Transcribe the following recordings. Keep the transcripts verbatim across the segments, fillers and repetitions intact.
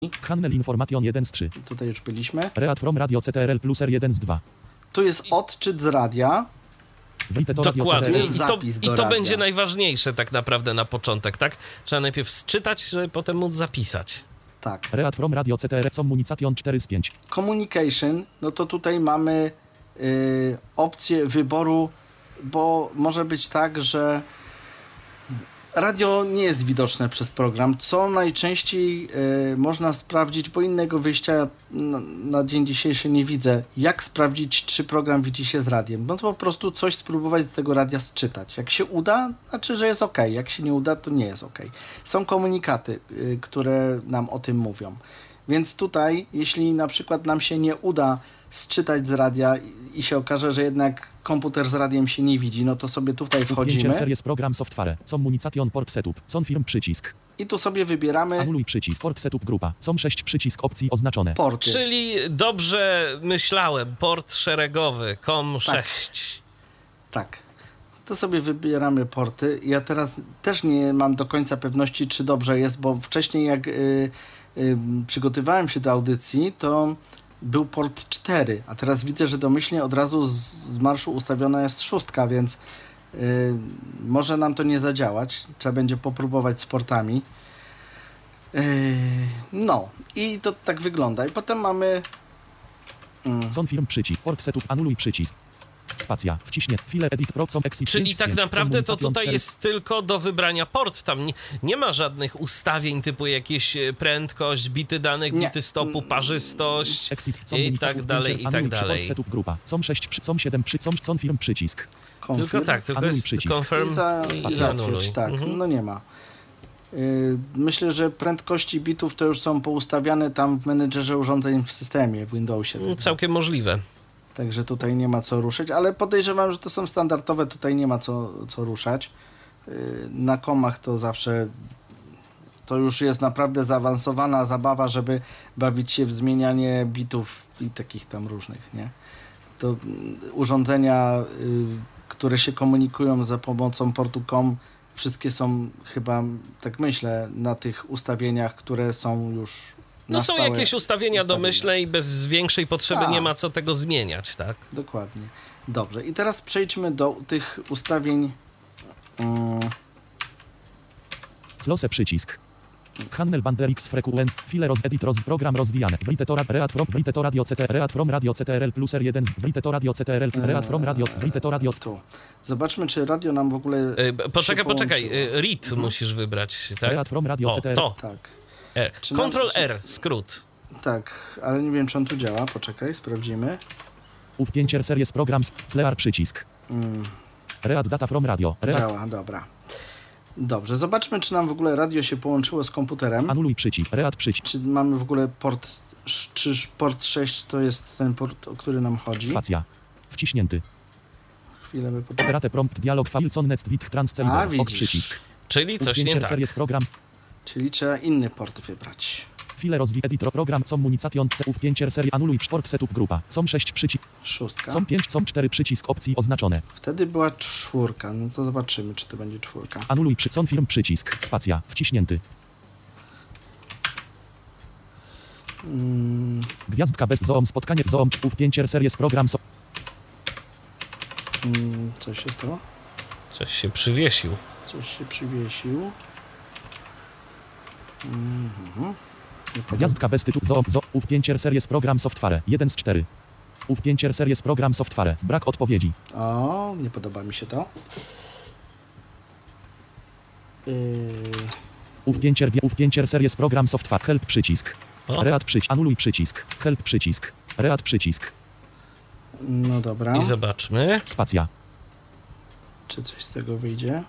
Handel Information jeden z trzy. Tutaj już byliśmy. Read from Radio C T R L plus R jeden z dwa. Tu jest odczyt z radia. Write to Radio Dokładnie. C T R L. jest I to, zapis do i to radia. będzie najważniejsze tak naprawdę na początek, tak? Trzeba najpierw sczytać, żeby potem móc zapisać. Tak. Read from Radio C T R L Communication cztery z pięć. Communication, no to tutaj mamy y, opcję wyboru, bo może być tak, że radio nie jest widoczne przez program, co najczęściej y, można sprawdzić, bo innego wyjścia na, na dzień dzisiejszy nie widzę, jak sprawdzić, czy program widzi się z radiem. No to po prostu coś spróbować z tego radia sczytać. Jak się uda, znaczy, że jest ok. Jak się nie uda, to nie jest ok. Są komunikaty, y, które nam o tym mówią. Więc tutaj, jeśli na przykład nam się nie uda sczytać z radia i, i się okaże, że jednak komputer z radiem się nie widzi, no to sobie tutaj wchodzimy Series program software. Communication port setup. Confirm przycisk. i tu sobie wybieramy Anuluj przycisk. Port setup grupa. Com sześć przycisk opcji oznaczone. porty. Czyli dobrze myślałem, port szeregowy, com sześć. Tak. To sobie wybieramy porty. Ja teraz też nie mam do końca pewności, czy dobrze jest, bo wcześniej jak y, y, przygotowywałem się do audycji, to był port cztery, a teraz widzę, że domyślnie od razu z, z marszu ustawiona jest szóstka, więc y, może nam to nie zadziałać. Trzeba będzie popróbować z portami. Yy, no i to tak wygląda. I potem mamy mm, Confirm przycisk. Port setup. Anuluj przycisk. Spacja. Wciśnie. File edit pro com exit Czyli pięć z tak pięć. naprawdę to Communication tutaj cztery. jest tylko do wybrania port. Tam nie, nie ma żadnych ustawień typu jakieś e, prędkość, bity danych, Nie. bity stopu, parzystość Exit. i Communication tak dalej, pięć. i tak Anuluj przy dalej. Port setup grupa. Com sześć przy com siedem przy com confirm przycisk. confirm. Tylko tak, tylko Anuluj jest przycisk. confirm I, za, i, i i anuluj. zatwierdź, tak, Mhm. no nie ma. Yy, myślę, że prędkości bitów to już są poustawiane tam w menedżerze urządzeń w systemie, w Windowsie. Mm, Całkiem możliwe. Także tutaj nie ma co ruszyć, ale podejrzewam, że to są standardowe, tutaj nie ma co, co ruszać. Yy, na komach to zawsze to już jest naprawdę zaawansowana zabawa, żeby bawić się w zmienianie bitów i takich tam różnych, nie? To mm, urządzenia, y, które się komunikują za pomocą portu com, wszystkie są chyba, tak myślę, na tych ustawieniach, które są już na No są stałe jakieś ustawienia domyślne i bez większej potrzeby Tak. nie ma co tego zmieniać, tak? Dokładnie. Dobrze. I teraz przejdźmy do tych ustawień. Mm, Slose przycisk. Handel Bander X Frequent. File roz edit roz program rozwijane. Write to rad read from write to radio C T read from radio C T R L plus R jeden write to radio C T R L read from radio write to radio tu. Zobaczmy, czy radio nam w ogóle. E, poczekaj, się poczekaj. połączyło. e, Read musisz wybrać, tak? read from radio O, C T R L. to. Tak, R. Czy nam- Control czy- R, skrót. tak, ale nie wiem, czy on tu działa. Poczekaj, sprawdzimy. Ów pięć series programs. Clear przycisk. Mm, Read data from radio. Read. działa, dobra. Dobrze, zobaczmy, czy nam w ogóle radio się połączyło z komputerem. Anuluj przycisk. Read przycisk. Czy mamy w ogóle port. sz- Czy port sześć to jest ten port, o który nam chodzi? Spacja. Wciśnięty. Chwilę by poczekać. Operate prompt dialog file connect with A, transceiver. Ok widzisz. przycisk. Czyli Ów coś nie pięć tak. series programs. Czyli trzeba inny port wybrać. File rozwij editor program communication. Ów pięć serii anuluj port setup grupa. Com sześć przycisk. Szóstka. Com pięć com cztery przycisk opcji oznaczone. Wtedy była czwórka. No to zobaczymy, czy to będzie czwórka. Anuluj przy confirm przycisk. Spacja. Wciśnięty. Mm, Gwiazdka bez zoom. Spotkanie zoom. Ów pięć series program. So mm, co się to? Coś się przywiesił. Coś się przywiesił. Mhm. Nie podoba- Gwiazdka bez tytułu. Zoom. Zo. Ów pięć series program software. jeden z czterech. Ów pięć series program software. Brak odpowiedzi. O, nie podoba mi się to. Yy, Ów pięć Ów pięć series program software. Help przycisk. O. Read przycisk. Anuluj przycisk. Help przycisk. Read przycisk. no dobra. I zobaczmy. Spacja. Czy coś z tego wyjdzie?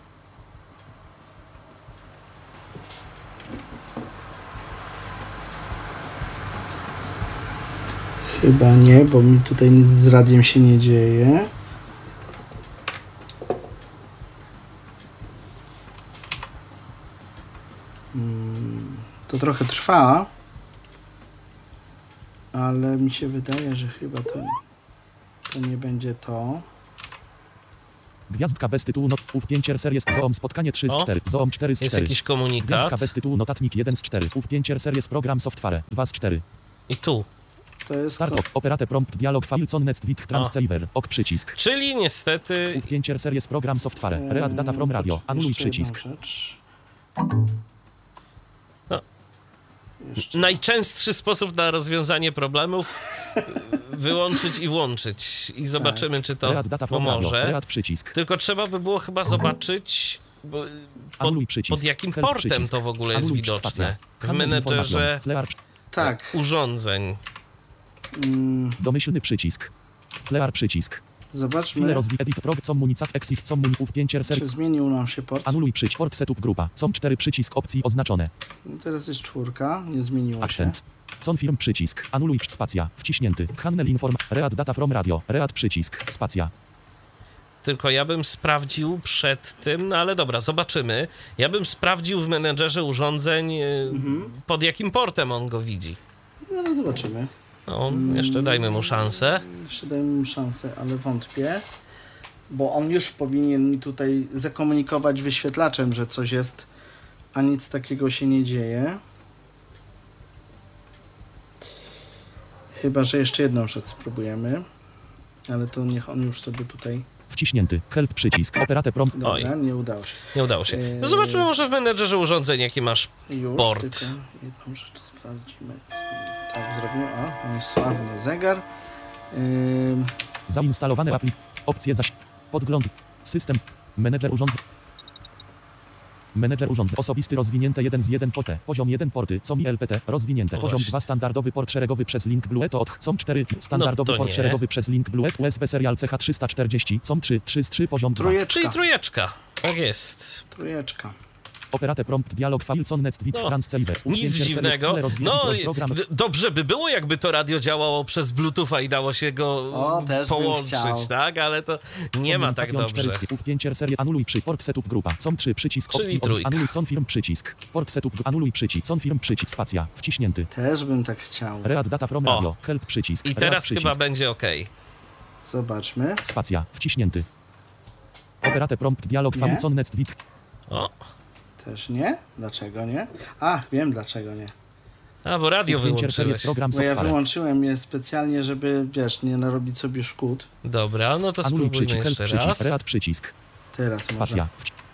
Chyba nie, bo mi tutaj nic z radiem się nie dzieje. Mm, To trochę trwa, ale mi się wydaje, że chyba to, to nie będzie to. Gwiazdka bez tytułu not. Uwpięcie series Zoom spotkanie trzy z O, cztery. Zoom cztery z Jest cztery. jakiś komunikat. Gwiazdka bez tytułu notatnik jeden z cztery. Uwpięcie series program software dwa z cztery. I tu. To jest... Start op, operate prompt dialog Filson next with transceiver. Ok przycisk. Czyli niestety Uwpięcie series program software. Read data from radio. Anuluj Jeszcze przycisk. jedną rzecz. No. Jeszcze najczęstszy sposób na rozwiązanie problemów wyłączyć i włączyć. I zobaczymy, czy to Read data from radio. pomoże. Read przycisk. Tylko trzeba by było chyba zobaczyć, bo- pod, Anuluj przycisk. pod jakim Help portem przycisk. to w ogóle jest Anuluj widoczne. spacja. W Handel menedżerze informacją. Slear. Tak. urządzeń. Mm, Domyślny przycisk. Slear przycisk. File zobaczmy, rozwij edit prog comunicat exit comun uwpięcie ser. czy zmienił nam się port. Anuluj przycisk. Port setup grupa. Com cztery przycisk opcji oznaczone. No teraz jest czwórka, nie zmieniło się. Akcent. Confirm przycisk. Anuluj przy- spacja. Wciśnięty. Handel inform. Read data from radio. Read przycisk. Spacja. Tylko ja bym sprawdził przed tym, no ale dobra, zobaczymy. Ja bym sprawdził w menedżerze urządzeń, y, pod jakim portem on go widzi. No, no zobaczymy. No, jeszcze dajmy mu szansę. Jeszcze dajmy mu szansę, ale wątpię. Bo on już powinien mi tutaj zakomunikować wyświetlaczem, że coś jest, a nic takiego się nie dzieje. Chyba że jeszcze jedną rzecz spróbujemy. Ale to niech on już sobie tutaj... Wciśnięty. Help przycisk. Operate prompt. Dobra, Oj. nie udało się. Nie udało się. No Eee. zobaczmy może w menedżerze urządzeń, jakie masz. Już, Port. tylko jedną rzecz sprawdzimy. Tak zrobimy. O, mój sławny zegar. Ym, Zainstalowane aplik. Opcje zaś. Podgląd. System. Menedżer urządzeń. Menedżer urządzeń. Osobisty rozwinięte jeden z jeden P T. Poziom jeden porty. C O M I L P T. Rozwinięte. No Poziom właśnie. dwa standardowy port szeregowy przez link Bluetooth od C O M cztery. Standardowy No to port nie. szeregowy przez link Bluetooth U S B serial C H trzysta czterdzieści. C O M trzy. trzy z trzy. Poziom dwa. Czyli trójeczka. trójeczka. Tak jest. Trójeczka. Operate prompt dialog Filson next with No, transceiver. Nic Uwpięcie serii, dziwnego. chwilę rozwijany No, prost program. d- dobrze by było, jakby to radio działało przez Bluetootha i dało się go O, też bym połączyć, chciał. tak? Ale to nie ma tak dobrze. Uwpięcie serię. Anuluj przy. Port setup grupa. C O M trzy. Przycisk Czyli opcji. oz- trójka. Anuluj confirm przycisk. Port setup. Anuluj przycisk. Confirm przycisk. Spacja. Wciśnięty. Też bym tak chciał. Read data from O. radio. Help przycisk. I Read teraz przycisk. chyba będzie ok. Zobaczmy. Spacja. Wciśnięty. Operate prompt dialog Nie? Filson next with. O, Też nie? Dlaczego nie? A, wiem dlaczego nie. a bo radio Uwpięcie serii wyłączyłeś. z program Bo ja software. wyłączyłem je specjalnie, żeby, wiesz, nie narobić sobie szkód. Dobra, no to Anuluj spróbujmy przycisk. Help jeszcze przycisk. raz. Read przycisk. Teraz Spacja. może. Wci-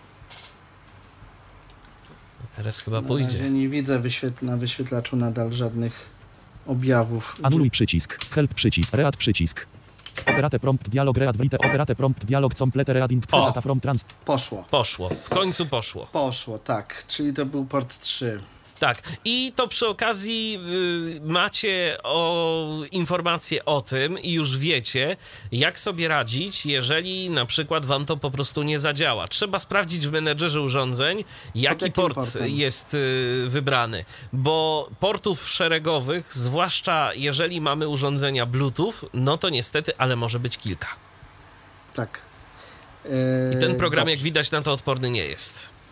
Teraz chyba Na pójdzie. razie nie widzę wyświetl na wyświetlaczu nadal żadnych objawów. Anuluj przycisk. Help przycisk. Read przycisk. Operate prompt dialog read write. Operate prompt dialog complete reading O. data from trans. Poszło. Poszło. W końcu poszło. Poszło, tak. Czyli to był port trzy. Tak. I to przy okazji y, macie o, informacje o tym i już wiecie, jak sobie radzić, jeżeli na przykład wam to po prostu nie zadziała. Trzeba sprawdzić w menedżerze urządzeń, jaki jakim port portem? jest y, wybrany. Bo portów szeregowych, zwłaszcza jeżeli mamy urządzenia Bluetooth, no to niestety, ale może być kilka. Tak. I ten Eee, program, dobrze. jak widać, na to odporny nie jest.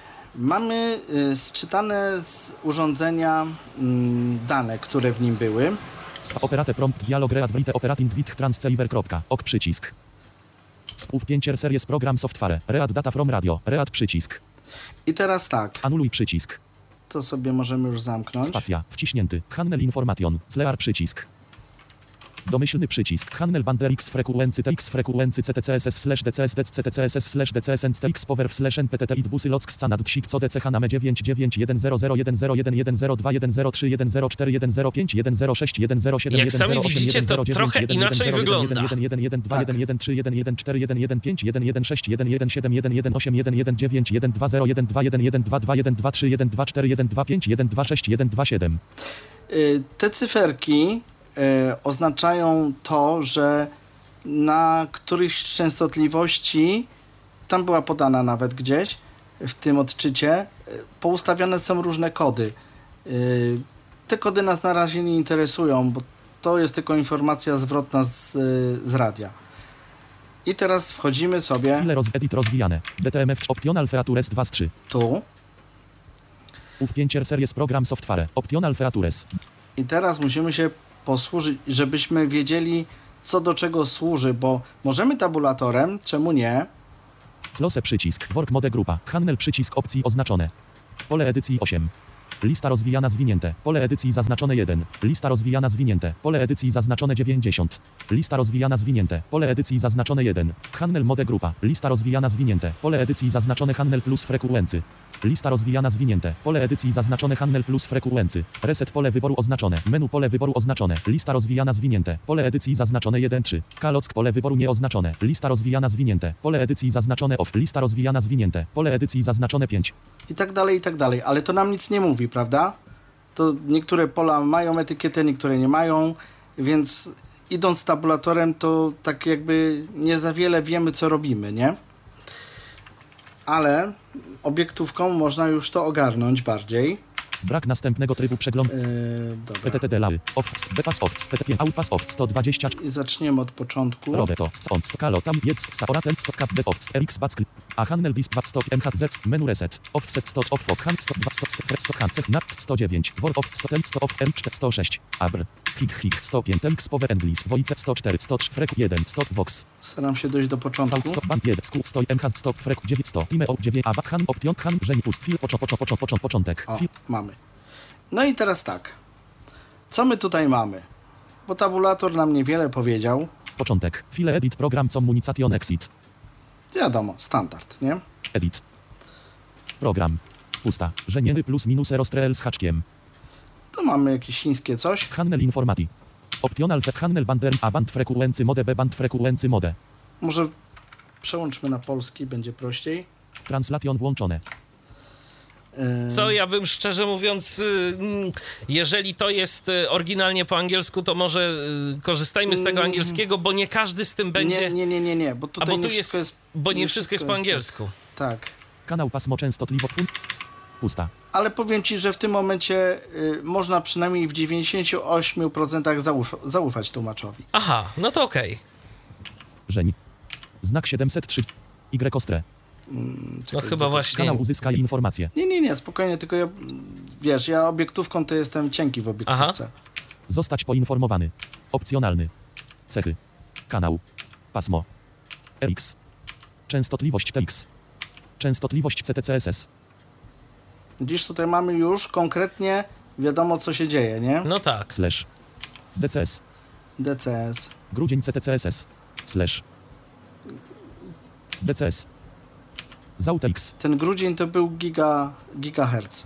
Mamy y, sczytane z urządzenia mm, dane, które w nim były. Sp- Operate prompt dialog read write operating with transceiver. Ok przycisk. Uwpięcie series program software. Read data from radio. Read przycisk. I teraz tak, Anuluj przycisk. to sobie możemy już zamknąć. Spacja. Wciśnięty. Handel information. Slear przycisk. Domyślny przycisk. Handel bander x frequency tx frequency ctcss slash dcs dec ctcss slash dcsn tx power slash nptt it busy lock scanad dsik co dch na dziewięć dziewięć jeden zero zero jeden zero jeden jeden zero dwa jeden zero trzy jeden zero cztery jeden zero pięć jeden zero sześć jeden zero siedem Jak jeden sami zero osiem widzicie, jeden to zero dziewięć trochę jeden inaczej jeden zero wygląda. jeden jeden jeden dwa Tak. jeden jeden trzy jeden jeden cztery jeden jeden pięć jeden jeden sześć jeden jeden siedem jeden jeden osiem jeden jeden dziewięć jeden dwa zero jeden dwa jeden jeden dwa dwa jeden dwa trzy jeden dwa cztery jeden dwa pięć jeden dwa sześć jeden dwa siedem. Y, Te cyferki y, oznaczają to, że na którejś z częstotliwości, tam była podana nawet gdzieś w tym odczycie, y, poustawione są różne kody. Y, Te kody nas na razie nie interesują, bo to jest tylko informacja zwrotna z, y, z radia. I teraz wchodzimy sobie File roz edit rozwijane. D T M F optional features dwa z trzy. tu Uwpięcie series program software. Optional features. i teraz musimy się posłużyć, żebyśmy wiedzieli, co do czego służy, bo możemy tabulatorem, czemu nie? Close przycisk. Work mode grupa. Handel przycisk opcji oznaczone. Pole edycji osiem. Lista rozwijana zwinięte. Pole edycji zaznaczone jeden. Lista rozwijana zwinięte. Pole edycji zaznaczone dziewięćdziesiąt. Lista rozwijana zwinięte. Pole edycji zaznaczone jeden. Handel mode grupa. Lista rozwijana zwinięte. Pole edycji zaznaczone handel plus frekuency. Lista rozwijana zwinięte. Pole edycji zaznaczone handel plus frekuency. Reset pole wyboru oznaczone. Menu pole wyboru oznaczone. Lista rozwijana zwinięte. Pole edycji zaznaczone jeden trzy. Kalock pole wyboru nieoznaczone. Lista rozwijana zwinięte. Pole edycji zaznaczone off. Lista rozwijana zwinięte. Pole edycji zaznaczone pięć. I tak dalej, i tak dalej. Ale to nam nic nie mówi, prawda? To niektóre pola mają etykietę, niektóre nie mają, więc idąc tabulatorem, to tak jakby nie za wiele wiemy, co robimy, nie? Ale obiektówką można już to ogarnąć bardziej. Brak następnego trybu przeglądu. Yy, dobra. P T T D L A Y. Off. Bypass off. P T T Outpass off. sto dwadzieścia. I zaczniemy od początku. Robeto. On. Kalo. Tam. Jest. Saoratem. Stop. Cap. Off. R X. Back. A handel bis. Stop. M H Z. Menu reset. Offset. Stop. Off. Hand. Stop. Stop. Stop. Stop. Hand. Nap. sto dziewięć. Wor. Off. Stop. Stop. Off. M cztery. sto sześć. Abr. Hik. Hik. sto pięć. Telx. Power Anglis. Voice. sto cztery. sto trzy. Frek. jeden. Stop. Vox. Staram się dojść do początku. Stop. Band. jeden. Skół. sto. M H Z. Stop. Frek. dziewięć. sto. Time. O. dziewięć. A. Back. Hand. Option. Hand. Żeni. Pust. Fil. Poczo. Poczo. Poczo. Poczo. Początek. O, mamy. No i teraz tak. Co my tutaj mamy? Bo tabulator nam niewiele powiedział. Początek. File edit program communication exit. Wiadomo, standard, nie? Edit. Program. Pusta. Żenieny plus minus erostrel z haczkiem. To mamy jakieś chińskie coś. Handel informati. Optional fe handel bander a band frekuency mode b band frekuency mode. Może przełączmy na polski, będzie prościej. Translation włączone. Yy, Co ja bym szczerze mówiąc, y, mm, jeżeli to jest y, oryginalnie po angielsku, to może y, korzystajmy z tego angielskiego, bo nie każdy z tym będzie... Nie, nie, nie, nie, nie, bo A tutaj bo nie tu wszystko jest, jest... bo nie wszystko jest po angielsku. Tak. Kanał pasmo częstotliwość fun. Pusta. Ale powiem Ci, że w tym momencie y, można przynajmniej w dziewięćdziesięciu ośmiu procentach zauf- zaufać tłumaczowi. Aha, no to okej. Żeń. Znak siedemset trzy. Y ostre. Mm, No czekaj, chyba gdzie to- właśnie. Kanał uzyskaj informacje. Nie, nie, nie, spokojnie, tylko ja, wiesz, ja obiektówką to jestem cienki w obiektówce. Zostać poinformowany. Opcjonalny. Cechy. Kanał. Pasmo. R X. Częstotliwość T X. Częstotliwość C T C S S. Dziś tutaj mamy już konkretnie wiadomo, co się dzieje, nie? No tak. Slash. D C S. D C S. Grudzień C T C S S. Slash. D C S. Zaut X. Ten grudzień to był giga, gigahertz.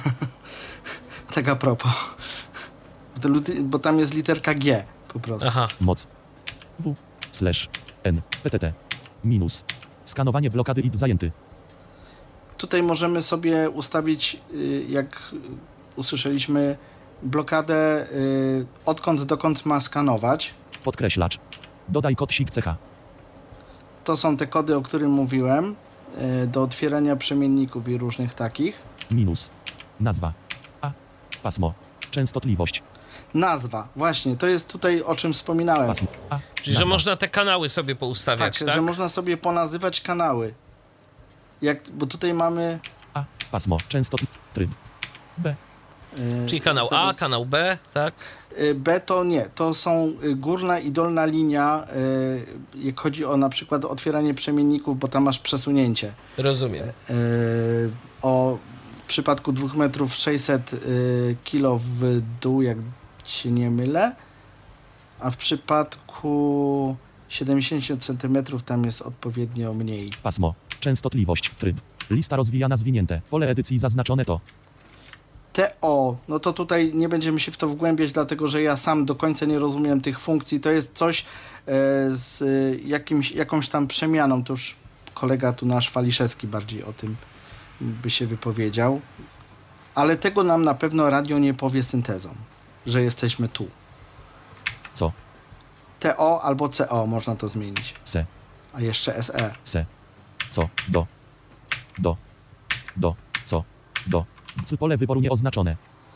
Tak a propos. Bo, to, luty- bo tam jest literka G po prostu. Aha. Moc. W. Slash. N. P T T. Minus. Skanowanie blokady I D zajęty. Tutaj możemy sobie ustawić, y, jak usłyszeliśmy, blokadę, y, odkąd dokąd ma skanować. Podkreślacz. Dodaj kod S I G C H. To są te kody, o którym mówiłem, y, do otwierania przemienników i różnych takich. Minus. Nazwa. A. Pasmo. Częstotliwość. Nazwa, właśnie, to jest tutaj, o czym wspominałem. Pasmo. A. Czyli, że Nazwa. można te kanały sobie poustawiać, Tak, tak? że można sobie ponazywać kanały. Jak, bo tutaj mamy... A. Pasmo. Częstotliwość. Tryb. B. y, Czyli kanał A, zaraz- kanał B, tak? Y, B to nie, to są y, górna i dolna linia, y, jak chodzi o na przykład otwieranie przemienników, bo tam masz przesunięcie. Rozumiem. Y, o w przypadku dwóch metrów sześćset y, kilo w dół, jak się nie mylę, a w przypadku siedemdziesiąt centymetrów tam jest odpowiednio mniej. Pasmo. Częstotliwość. Tryb. Lista rozwijana zwinięte. Pole edycji zaznaczone to. T O, no to tutaj nie będziemy się w to wgłębiać, dlatego że ja sam do końca nie rozumiem tych funkcji. To jest coś e, z jakimś, jakąś tam przemianą. To już kolega tu nasz Waliszewski bardziej o tym by się wypowiedział. Ale tego nam na pewno radio nie powie syntezą, że jesteśmy tu. Co? T O albo C O można to zmienić. Se. A jeszcze S E. Se. Co? Do. Do. Do. Co? Do. C pole wyboru nieoznaczone.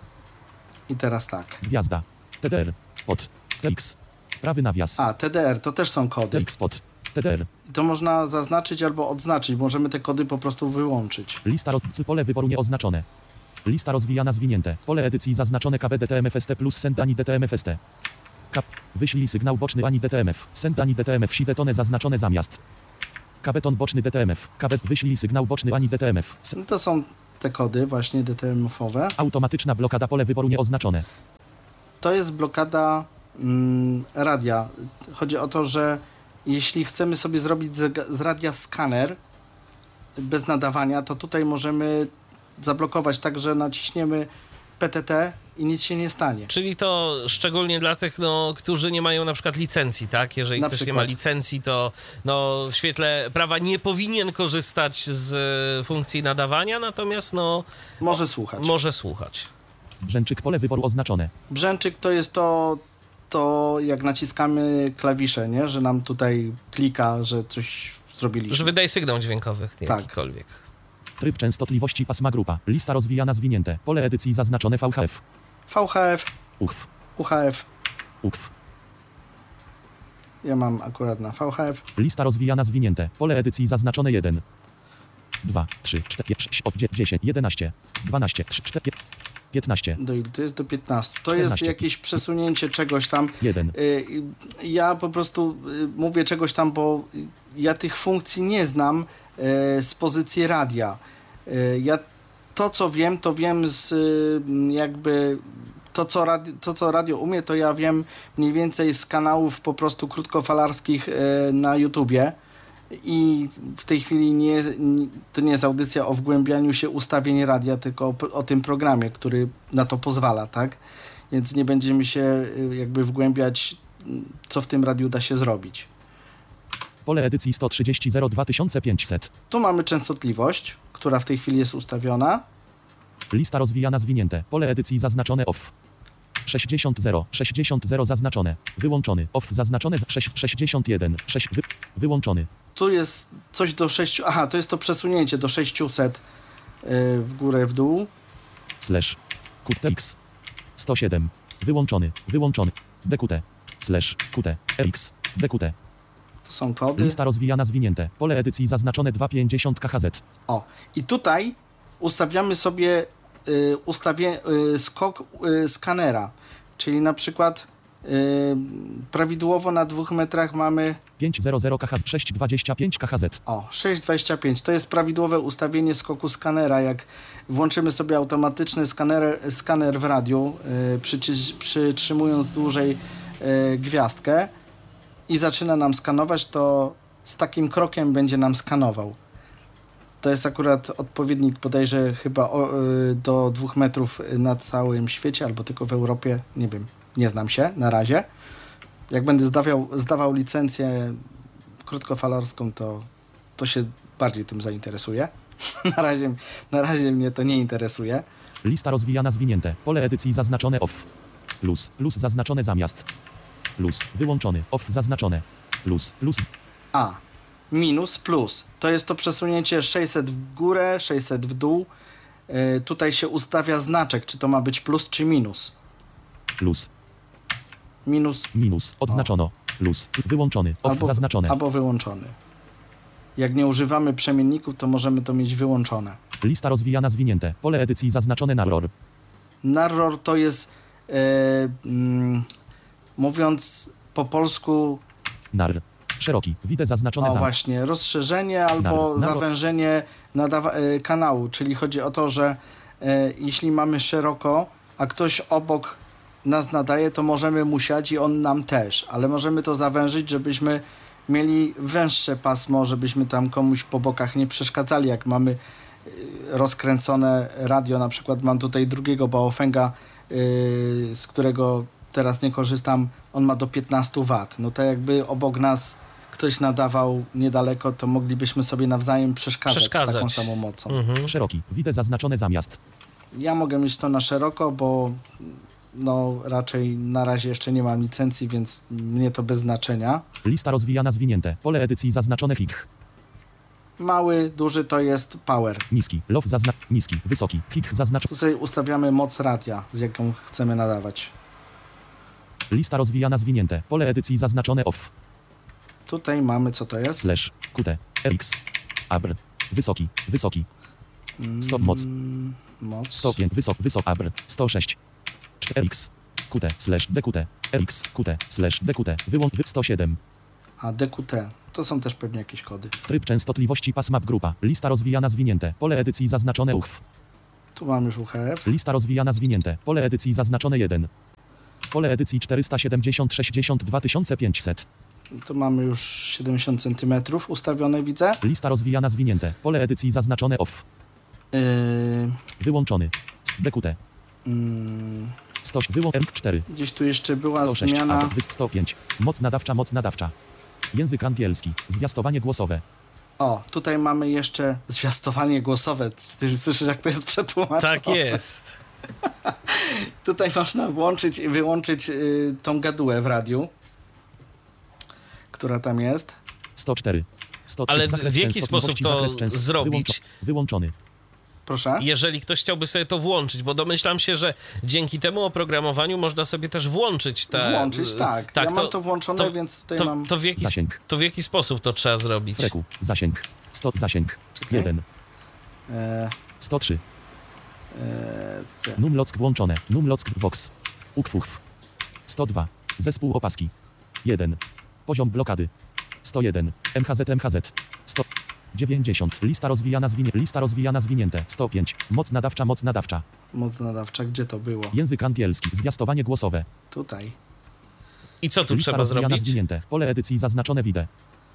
I teraz tak. Gwiazda. T D R. Pod. T X. Prawy nawias. A, T D R to też są T kody. X pod. T D R. I to można zaznaczyć albo odznaczyć. Możemy te kody po prostu wyłączyć. Lista roz... C pole wyboru nieoznaczone. Lista rozwijana zwinięte. Pole edycji zaznaczone K B D T M F S T plus send ani D T M F S T. Kap. Wyślij sygnał boczny ani D T M F. Send ani D T M F. Si detone zaznaczone zamiast. Kabeton boczny D T M F. Kabet. Wyślij sygnał boczny ani D T M F. S- No to są te kody właśnie D T M F-owe. Automatyczna blokada pole wyboru nieoznaczone. To jest blokada mm, radia. Chodzi o to, że jeśli chcemy sobie zrobić z, z radia skaner bez nadawania, to tutaj możemy zablokować tak, że naciśniemy P T T i nic się nie stanie. Czyli to szczególnie dla tych, no, którzy nie mają na przykład licencji, tak? Jeżeli Na ktoś przykład. nie ma licencji, to no, w świetle prawa nie powinien korzystać z e, funkcji nadawania, natomiast no, Może słuchać. może słuchać. Brzęczyk pole wyboru oznaczone. Brzęczyk to jest to, to jak naciskamy klawisze, nie? Że nam tutaj klika, że coś zrobiliśmy. Że wydaje sygnał dźwiękowy Tak. jakikolwiek. Tryb częstotliwości pasma grupa. Lista rozwijana zwinięte. Pole edycji zaznaczone V H F. V H F, Uchw. U H F. U K W. Ja mam akurat na V H F. Lista rozwijana zwinięte. Pole edycji zaznaczone jeden. dwa, trzy, cztery, sześć, dziesięć, jedenaście, dwanaście, trzy, cztery, piętnaście. Do ile to jest? Do piętnastu. To czternaście. jest jakieś przesunięcie czegoś tam. jeden. Y, Ja po prostu y, mówię czegoś tam, bo ja tych funkcji nie znam y, z pozycji radia. Y, Ja to, co wiem, to wiem z y, jakby to co, radio, to, co radio umie, to ja wiem mniej więcej z kanałów po prostu krótkofalarskich y, na YouTubie. I w tej chwili nie, nie, to nie jest audycja o wgłębianiu się ustawień radia, tylko o, o tym programie, który na to pozwala, tak? Więc nie będziemy się y, jakby wgłębiać, co w tym radiu da się zrobić. Pole edycji sto trzydzieści zero dwa tysiące pięćset. Tu mamy częstotliwość, która w tej chwili jest ustawiona. Lista rozwijana zwinięte. Pole edycji zaznaczone off. sześćdziesiąt zero, sześćdziesiąt zero zaznaczone. Wyłączony. Off zaznaczone z sześć, sześćdziesiąt jeden. sześć, wy, wyłączony. Tu jest coś do sześciu. Aha, to jest to przesunięcie do sześciuset yy, w górę, w dół. Slash. Q T X. sto siedem. Wyłączony. Wyłączony. D Q T. Slash. Q T. X. D Q T. To są kody. Lista rozwijana zwinięte. Pole edycji zaznaczone dwieście pięćdziesiąt K H Z. O, i tutaj ustawiamy sobie y, ustawie, y, skok y, skanera, czyli na przykład y, prawidłowo na dwóch metrach mamy pięćset K H Z. sześć dwadzieścia pięć K H Z. o, sześć dwadzieścia pięć. To jest prawidłowe ustawienie skoku skanera. Jak włączymy sobie automatyczny skaner, skaner w radiu, y, przyci- przytrzymując dłużej y, gwiazdkę i zaczyna nam skanować, to z takim krokiem będzie nam skanował. To jest akurat odpowiednik bodajże chyba o, y, do dwóch metrów na całym świecie, albo tylko w Europie, nie wiem, nie znam się na razie. Jak będę zdawiał, zdawał licencję krótkofalarską, to, to się bardziej tym zainteresuję. na, razie, na razie mnie to nie interesuje. Lista rozwijana zwinięte. Pole edycji zaznaczone off. Plus. Plus zaznaczone zamiast. Plus. Wyłączony. Off zaznaczone. Plus. Plus. A. Minus, plus. To jest to przesunięcie sześćset w górę, sześćset w dół. Yy, tutaj się ustawia znaczek, czy to ma być plus, czy minus. Plus. Minus Minus. Odznaczono. Plus. Wyłączony. Off albo, zaznaczone. albo wyłączony. Jak nie używamy przemienników, to możemy to mieć wyłączone. Lista rozwijana zwinięte. Pole edycji zaznaczone narror. Narror to jest, yy, mm, mówiąc po polsku, Nar. Szeroki. Widzę zaznaczone o za. właśnie, rozszerzenie albo Nar- nar- zawężenie nadawa- y, kanału, czyli chodzi o to, że y, jeśli mamy szeroko, a ktoś obok nas nadaje, to możemy mu siać i on nam też, ale możemy to zawężyć, żebyśmy mieli węższe pasmo, żebyśmy tam komuś po bokach nie przeszkadzali, jak mamy y, rozkręcone radio, na przykład mam tutaj drugiego Baofenga, y, z którego teraz nie korzystam, on ma do piętnaście watów, no to jakby obok nas ktoś nadawał niedaleko, to moglibyśmy sobie nawzajem przeszkadzać, Przeszkadzać. z taką samą mocą. Mhm. Szeroki. Widzę zaznaczone zamiast. Ja mogę mieć to na szeroko, bo no raczej na razie jeszcze nie mam licencji, więc mnie to bez znaczenia. Lista rozwijana zwinięte. Pole edycji zaznaczone hich. Mały, duży to jest power. Niski. Low zazna... Niski. Wysoki. Hich zaznaczony. Tu sobie ustawiamy moc radia, z jaką chcemy nadawać. Lista rozwijana zwinięte. Pole edycji zaznaczone off. Tutaj mamy, co to jest? Slash. Q T. X. Abr. Wysoki. Wysoki. Stop moc. Moc. sto pięć. Wysok. Wysok. Abr. sto sześć. cztery X. Q T. Slash. D Q T. R X, Q T, slash D Q T, wyłącz wy sto siedem. A D Q T, to są też pewnie jakieś kody. Tryb częstotliwości pasma grupa. Lista rozwijana zwinięte. Pole edycji zaznaczone U H F. Tu mam już U H F. Lista rozwijana zwinięte. Pole edycji zaznaczone jeden. Pole edycji czterysta siedemdziesiąt sześćdziesiąt dwa tysiące pięćset. Tu mamy już siedemdziesiąt centymetrów ustawione, widzę. Lista rozwijana zwinięte. Pole edycji zaznaczone off. Yy, Wyłączony. D Q T. yy, sto wyłącz R cztery. gdzieś tu jeszcze była sto sześć. zmiana. A, wysk sto pięć. Moc nadawcza, moc nadawcza. Język angielski. Zwiastowanie głosowe. O, tutaj mamy jeszcze zwiastowanie głosowe. Ty słyszysz, jak to jest przetłumaczone? Tak jest. Tutaj można włączyć i wyłączyć y, tą gadułę w radiu, która tam jest. sto cztery. sto trzy. Ale Zakres w jaki częstotliwości, sposób to zakres często- zrobić? Wyłączo- wyłączony. Proszę. Jeżeli ktoś chciałby sobie to włączyć, bo domyślam się, że dzięki temu oprogramowaniu można sobie też włączyć te... Włączyć, tak. Ja mam to włączone, więc tutaj to, mam- To w, jaki, Zasięg. to w jaki sposób to trzeba zrobić? Freku. Zasięg. sto. Zasięg. Czekaj. jeden. E, sto trzy. e, C. Numlock włączone. Numlock Vox. Ukfuchw. sto dwa. Zespół opaski. jeden. Poziom blokady. sto jeden. M H Z M H Z. sto dziewięćdziesiąt. Lista rozwijana zwinięte. Lista rozwijana zwinięte. sto pięć. Moc nadawcza, moc nadawcza. Moc nadawcza, gdzie to było? Język angielski. Zwiastowanie głosowe. Tutaj. I co tu Lista trzeba rozwijana zrobić? zwinięte. Pole edycji zaznaczone wide.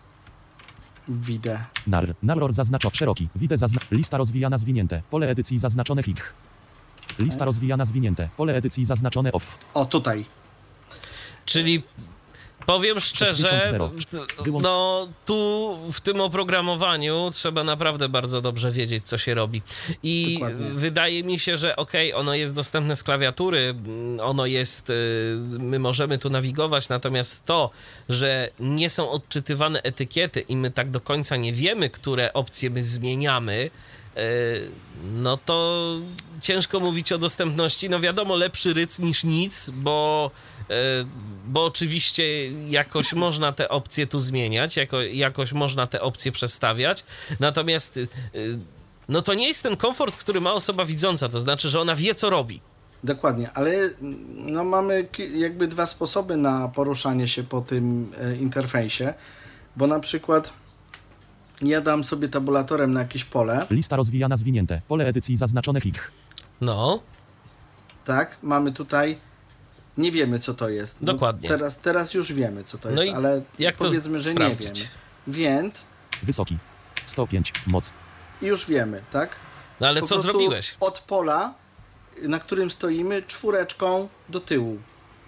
Widzę. Nar. Narror zaznaczo. Szeroki. Wide zazna. Lista rozwijana zwinięte. Pole edycji zaznaczone hich. Lista rozwijana zwinięte. Pole edycji zaznaczone off. O, tutaj. Czyli powiem szczerze, zero. Wyłącz- no tu w tym oprogramowaniu trzeba naprawdę bardzo dobrze wiedzieć, co się robi. I Dokładnie. wydaje mi się, że okej, ono jest dostępne z klawiatury, ono jest, y, my możemy tu nawigować, natomiast to, że nie są odczytywane etykiety i my tak do końca nie wiemy, które opcje my zmieniamy, y, no to ciężko mówić o dostępności. No wiadomo, lepszy ryc niż nic, bo bo oczywiście jakoś można te opcje tu zmieniać, jako, jakoś można te opcje przestawiać, natomiast no to nie jest ten komfort, który ma osoba widząca, to znaczy, że ona wie, co robi. Dokładnie, ale no, mamy ki- jakby dwa sposoby na poruszanie się po tym e, interfejsie, bo na przykład ja dam sobie tabulatorem na jakieś pole, Lista rozwijana zwinięte. Pole edycji zaznaczone hich. No, tak, mamy tutaj, nie wiemy, co to jest. No, Dokładnie. Teraz, teraz już wiemy, co to No jest, i ale jak to powiedzmy, że sprawdzić? nie wiemy. Więc Wysoki. sto pięć. Moc. już wiemy, tak? no ale Po co prostu zrobiłeś? Od pola, na którym stoimy, czwóreczką do tyłu.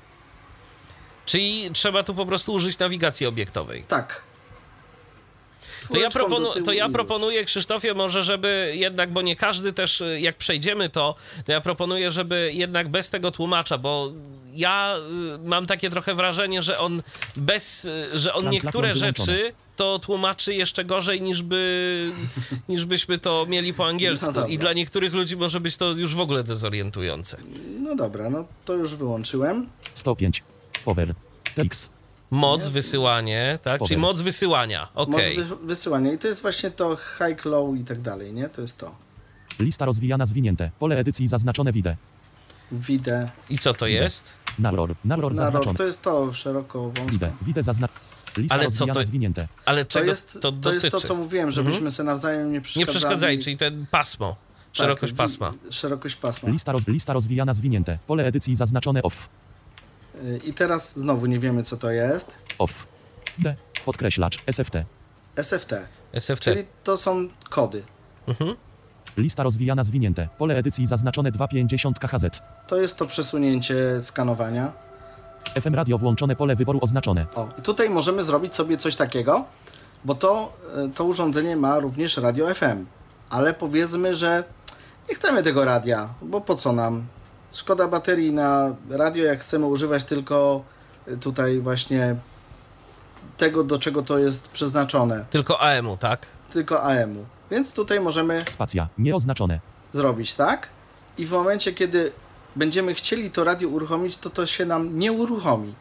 Czyli trzeba tu po prostu użyć nawigacji obiektowej. Tak. To ja, Czwóreczką do proponu- tyłu to ja i już. proponuję, Krzysztofie, może żeby jednak, bo nie każdy też, jak przejdziemy to, to ja proponuję, żeby jednak bez tego tłumacza, bo ja y, mam takie trochę wrażenie, że on bez, y, że on Translation niektóre wyłączone. rzeczy to tłumaczy jeszcze gorzej niż by, niż byśmy to mieli po No angielsku. dobra. I dla niektórych ludzi może być to już w ogóle dezorientujące. No dobra, no to już wyłączyłem. sto pięć. Power. T X. Moc wysyłanie, tak? Czyli Powiem. moc wysyłania, okej. Moc wy- wysyłania. I to jest właśnie to high, low i tak dalej, nie? To jest to. Lista rozwijana zwinięte. Pole edycji zaznaczone wide. Widzę. I co to jest? Narror. Narror Narod, zaznaczony. to jest to szeroko, wąsko. Wide. Wide zazna... Lista Ale co rozwijana to- zwinięte. Ale To czego jest to to, dotyczy? jest to, co mówiłem, żebyśmy sobie nawzajem nie Nie przeszkadzali. przeszkadzaj, czyli ten pasmo, szerokość Tak, pasma. wi- Szerokość pasma. Lista, roz... Lista rozwijana zwinięte. Pole edycji zaznaczone off. Y, I teraz znowu nie wiemy, co to jest. Off. D. Podkreślacz. S F T. S F T, S F T. czyli to są kody. Mhm. Lista rozwijana zwinięte. Pole edycji zaznaczone dwieście pięćdziesiąt K H Z. To jest to przesunięcie skanowania. F M radio włączone. Pole wyboru oznaczone. O, i tutaj możemy zrobić sobie coś takiego, bo to, y, to urządzenie ma również radio F M. Ale powiedzmy, że nie chcemy tego radia, bo po co nam? Szkoda baterii na radio, jak chcemy używać tylko y, tutaj właśnie tego, do czego to jest przeznaczone, Tylko A M u, tak? tylko A M u. Więc tutaj możemy Spacja. Nieoznaczone. zrobić tak i w momencie, kiedy będziemy chcieli to radio uruchomić, to to się nam nie uruchomi.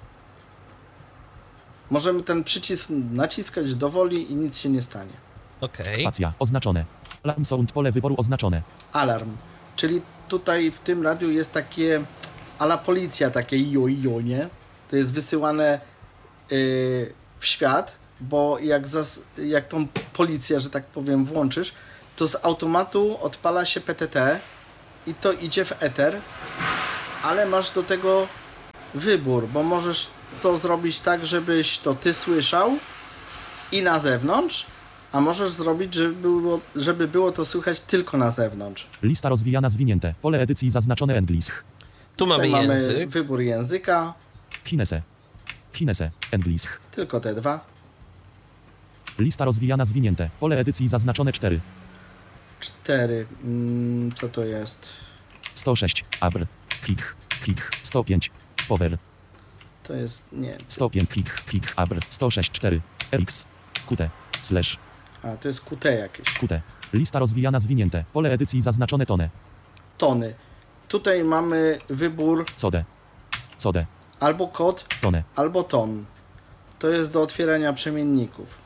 Możemy ten przycisk naciskać dowoli i nic się nie stanie. Okej. Spacja. Oznaczone. Alarm sound. Pole wyboru oznaczone. Alarm, czyli tutaj w tym radiu jest takie a la policja, takie jo, jo, nie? To jest wysyłane yy, w świat, bo jak, zas, jak tą policję, że tak powiem, włączysz, to z automatu odpala się P T T i to idzie w eter, ale masz do tego wybór, bo możesz to zrobić tak, żebyś to ty słyszał i na zewnątrz, a możesz zrobić, żeby było, żeby było to słychać tylko na zewnątrz. Lista rozwijana zwinięte. Pole edycji zaznaczone English. Tu mamy Tutaj mamy język. wybór języka, Chinese. Chinese. English. tylko te dwa. Lista rozwijana zwinięte. Pole edycji zaznaczone cztery. Cztery. Mm, co to jest? sto sześć. Abr. Klik. Klik. sto pięć. Power. To jest, nie. sto pięć. Klik. Klik. Abr. sto sześć. cztery. R X. Q T. Slash. A, to jest Q T jakieś. Q T. Lista rozwijana zwinięte. Pole edycji zaznaczone tone. Tony. Tutaj mamy wybór Code. Code. albo kod, Tone. albo ton. To jest do otwierania przemienników.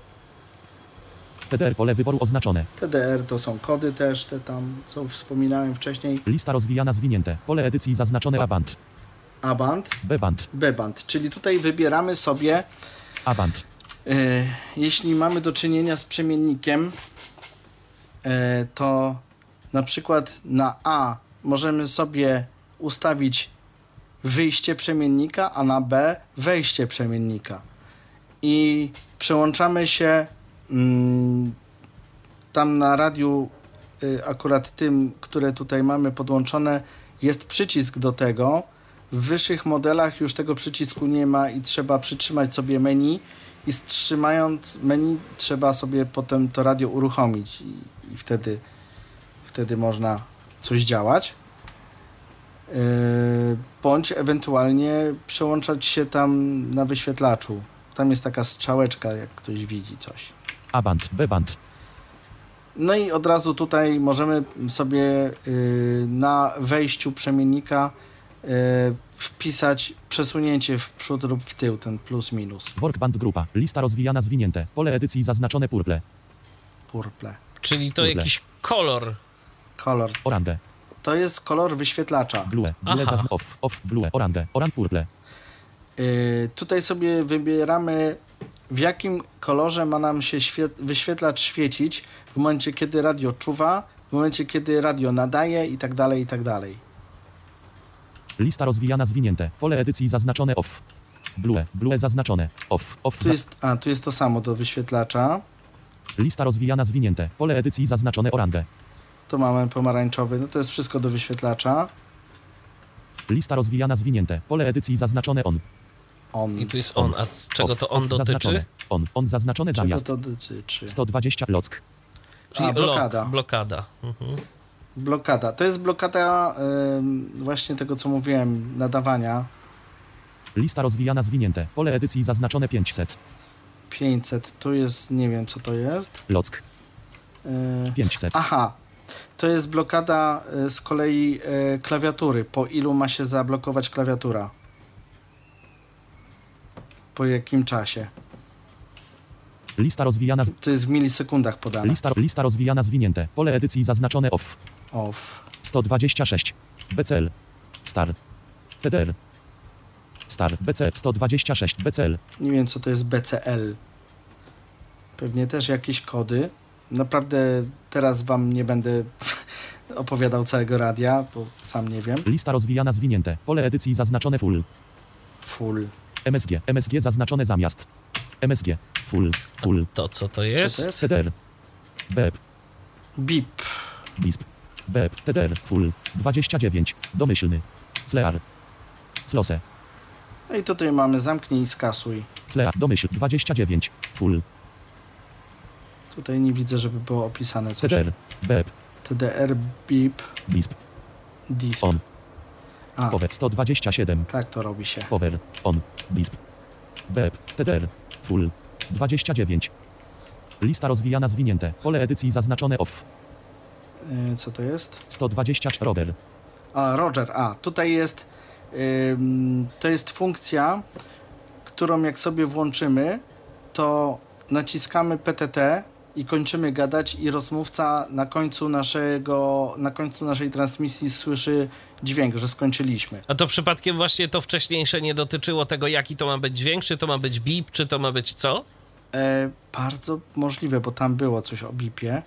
T D R pole wyboru oznaczone. T D R to są kody też, te tam, co wspominałem wcześniej. Lista rozwijana zwinięte. Pole edycji zaznaczone A band. A band, B band. B band. Czyli tutaj wybieramy sobie, A band. e, jeśli mamy do czynienia z przemiennikiem, e, to na przykład na A możemy sobie ustawić wyjście przemiennika, a na B wejście przemiennika. I przełączamy się mm, tam na radiu, y, akurat tym, które tutaj mamy podłączone, jest przycisk do tego. W wyższych modelach już tego przycisku nie ma i trzeba przytrzymać sobie menu i trzymając menu trzeba sobie potem to radio uruchomić i, i wtedy, wtedy można coś działać. Yy, bądź ewentualnie przełączać się tam na wyświetlaczu. Tam jest taka strzałeczka, jak ktoś widzi coś. A band. B band. No i od razu tutaj możemy sobie yy, na wejściu przemiennika yy, wpisać przesunięcie w przód lub w tył, ten plus minus. Workband grupa. Lista rozwijana zwinięte. Pole edycji zaznaczone purple. Purple. Czyli to Kurde. jakiś kolor. Kolor. Orange. To jest kolor wyświetlacza. Blue. Blue Aha. zazn off. Off. Blue. Orange. Oran purple. Yy, tutaj sobie wybieramy, w jakim kolorze ma nam się świe- wyświetlacz świecić w momencie, kiedy radio czuwa, w momencie, kiedy radio nadaje i tak dalej, i tak dalej. Lista rozwijana zwinięte. Pole edycji zaznaczone off. Blue. Blue zaznaczone. Off. Off. Tu Za- jest, a, tu jest to samo do wyświetlacza. Lista rozwijana zwinięte. Pole edycji zaznaczone orange. Tu mamy pomarańczowy, no to jest wszystko do wyświetlacza. Lista rozwijana zwinięte. Pole edycji zaznaczone on. On. I tu jest on. A z czego Off, to on off dotyczy? Zaznaczone. On. On zaznaczone Czego zamiast. to dotyczy? sto dwadzieścia lock. Czyli A, blokada. lock, blokada. Mhm. Blokada. To jest blokada ym, właśnie tego, co mówiłem, nadawania. Lista rozwijana zwinięte. Pole edycji zaznaczone pięćset. pięćset. Tu jest, nie wiem co to jest. Lock. Yy, pięćset. aha. To jest blokada y, z kolei y, klawiatury. Po ilu ma się zablokować klawiatura? Po jakim czasie? Lista rozwijana. Z... To jest w milisekundach podane. Lista, lista rozwijana zwinięte. Pole edycji zaznaczone off. Off. sto dwadzieścia sześć. B C L. Star. T D R. Star. B C sto dwadzieścia sześć. B C L. Nie wiem, co to jest B C L. Pewnie też jakieś kody. Naprawdę teraz wam nie będę opowiadał całego radia, bo sam nie wiem. Lista rozwijana zwinięte. Pole edycji zaznaczone full. Full. M S G. M S G zaznaczone zamiast. M S G. Full. Full. To co to Co jest? to jest? T D R. B E P. Bip. Bisp. B E P. T D R. Full. dwadzieścia dziewięć. Domyślny. Clear. Close. No i tutaj mamy zamknij i skasuj. Clear. Domyśl. dwadzieścia dziewięć. Full. Tutaj nie widzę, żeby było opisane coś. T D R. B E P. T D R, bip, Bisp. disp. On. A, Power. sto dwadzieścia siedem. tak to robi się. Power. On. Bisp. B E P. T D R. Full. dwadzieścia dziewięć. Lista rozwijana zwinięte. Pole edycji zaznaczone off. Yy, co to jest? sto dwadzieścia Roger. A, Roger. A, tutaj jest ym, to jest funkcja, którą jak sobie włączymy, to naciskamy P T T i kończymy gadać i rozmówca na końcu naszego, na końcu naszej transmisji słyszy dźwięk, że skończyliśmy. A to przypadkiem właśnie to wcześniejsze nie dotyczyło tego, jaki to ma być dźwięk, czy to ma być bip, czy to ma być co? E, bardzo możliwe, bo tam było coś o bipie. E,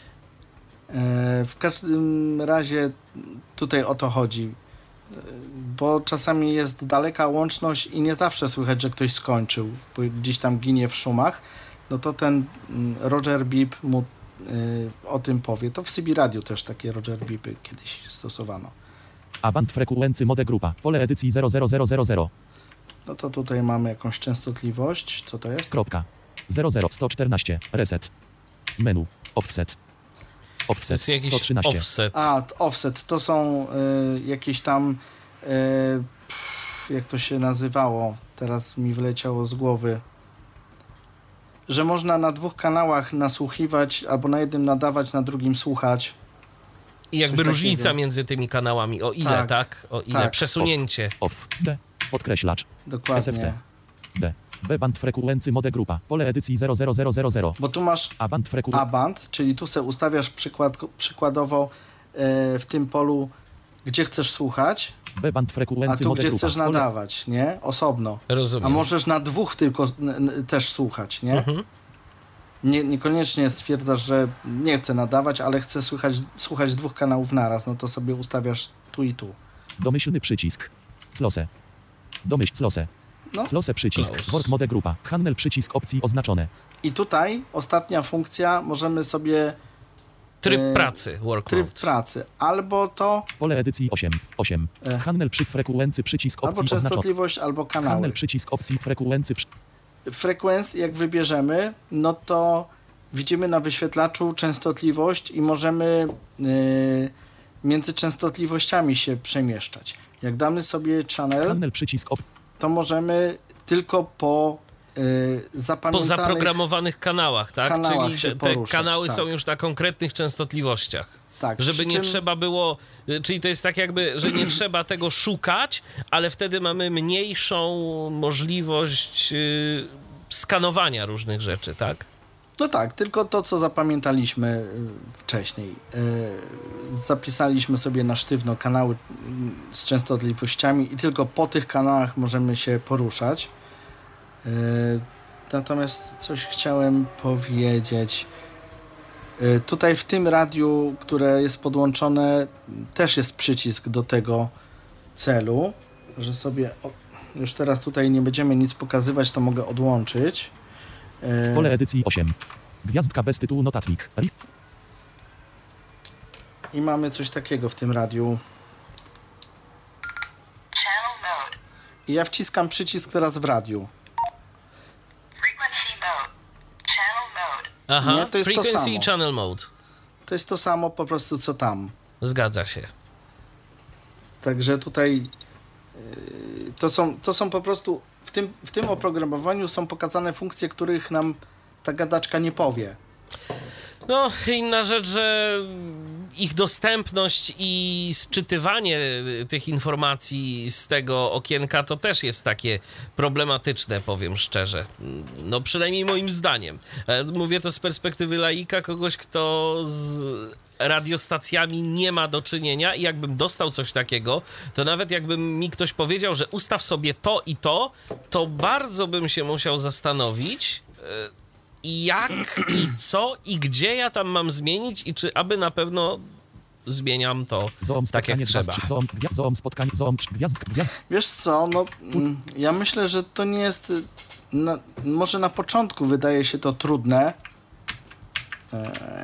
w każdym razie tutaj o to chodzi, e, bo czasami jest daleka łączność i nie zawsze słychać, że ktoś skończył, bo gdzieś tam ginie w szumach, no to ten Roger Beep mu e, o tym powie. To w C B Radio też takie Roger Beepy kiedyś stosowano. A band frekuency mode grupa. Pole edycji zero zero zero zero zero. No to tutaj mamy jakąś częstotliwość. Co to jest? Kropka. zero zero sto czternaście. Reset. Menu. Offset. To Offset. jest jakiś sto trzynaście. offset. A, offset. To są y, jakieś tam y, pff, jak to się nazywało? Teraz mi wyleciało z głowy. Że można na dwóch kanałach nasłuchiwać, albo na jednym nadawać, na drugim słuchać. I jakby coś różnica takiego. między tymi kanałami, o ile, tak? Tak, O ile, tak. przesunięcie. Off. D. Podkreślacz. Dokładnie. S F T. D. B band frekuency mode grupa. Pole edycji zero zero zero zero zero. Bo tu masz A band frekuency. A-band, czyli tu se ustawiasz przykład, przykładowo y, w tym polu, gdzie chcesz słuchać, B band a frekuency tu, mode gdzie grupa. chcesz Pole... nadawać, nie? Osobno. Rozumiem. A możesz na dwóch tylko n- n- też słuchać, nie? Mhm. nie? Niekoniecznie stwierdzasz, że nie chcę nadawać, ale chcę słuchać, słuchać dwóch kanałów naraz, no to sobie ustawiasz tu i tu. Domyślny przycisk. Close. Domyśl close. No. Close przycisk. Close. Work mode grupa. Handel przycisk opcji oznaczone. I tutaj ostatnia funkcja, możemy sobie Tryb e, pracy, work tryb mode. pracy, albo to, Pole edycji osiem. osiem. E. Handel przy frekuency przycisk albo opcji oznaczone. częstotliwość, albo kanały. Handel przycisk opcji frekuency przy... Frekwenc, jak wybierzemy, no to widzimy na wyświetlaczu częstotliwość i możemy yy, między częstotliwościami się przemieszczać. Jak damy sobie channel, Handel przycisk op... to możemy tylko po yy, Po zapamiętanych... zaprogramowanych kanałach, tak? kanałach Czyli się te, te poruszać, kanały tak. są już na konkretnych częstotliwościach. Tak, Żeby przy nie czym- trzeba było, y, czyli to jest tak jakby, że nie trzeba tego szukać, ale wtedy mamy mniejszą możliwość y, skanowania różnych rzeczy, tak? No tak, tylko to, co zapamiętaliśmy y, wcześniej. Y, zapisaliśmy sobie na sztywno kanały y, z częstotliwościami i tylko po tych kanałach możemy się poruszać. Y, natomiast coś chciałem powiedzieć. Y, tutaj w tym radiu, które jest podłączone, też jest przycisk do tego celu, że sobie... O, już teraz tutaj nie będziemy nic pokazywać, to mogę odłączyć. Y, Pole edycji osiem. Gwiazdka bez tytułu notatnik. Ri- I mamy coś takiego w tym radiu. Channel mode. I ja wciskam przycisk teraz w radiu. Frequency mode. Channel mode. Aha, Nie, to jest to frequency i samo. channel mode. To jest to samo po prostu co tam. Zgadza się. Także tutaj yy, to, są, to są po prostu w tym, w tym oprogramowaniu są pokazane funkcje, których nam ta gadaczka nie powie. No, inna rzecz, że ich dostępność i sczytywanie tych informacji z tego okienka to też jest takie problematyczne, powiem szczerze. No, przynajmniej moim zdaniem. E, Mówię to z perspektywy laika, kogoś, kto z radiostacjami nie ma do czynienia i jakbym dostał coś takiego, to nawet jakby mi ktoś powiedział, że ustaw sobie to i to, to bardzo bym się musiał zastanowić, e, jak i co i gdzie ja tam mam zmienić i czy aby na pewno zmieniam to Zoom tak jak spotkanie dwa trzeba. z trzy. Zoom, gwia- zoom spotkanie. Zoom trz- gwiazd, gwiazd. Wiesz co, no mm, ja myślę, że to nie jest... y, Na, może na początku wydaje się to trudne. Eee,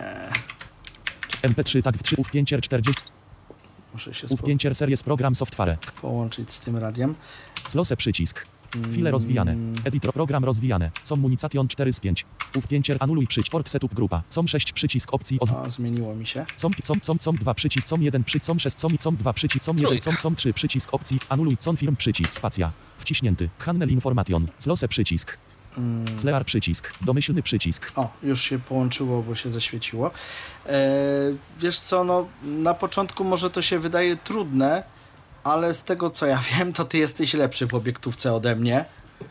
M P trzy tag w trzy. Ówpięcier czterdzieści. muszę się spo- Ówpięcier series program software. połączyć z tym radiem. Close przycisk. File rozwijane. Editor program rozwijane. Com munication cztery z pięć. Ówpięcier anuluj przycisk. Org setup grupa. Com sześć przycisk opcji oz... O, zmieniło mi się. Com, com, com, com dwa przycisk, com jeden przy, com sześć, com, com dwa przycisk, com jeden, Trójka. com, com trzy przycisk opcji, anuluj, com firm przycisk, spacja, wciśnięty, handel information, close przycisk, clear przycisk, domyślny przycisk, O, już się połączyło, bo się zaświeciło. E, wiesz co, no na początku może to się wydaje trudne, ale z tego co ja wiem, to ty jesteś lepszy w obiektówce ode mnie.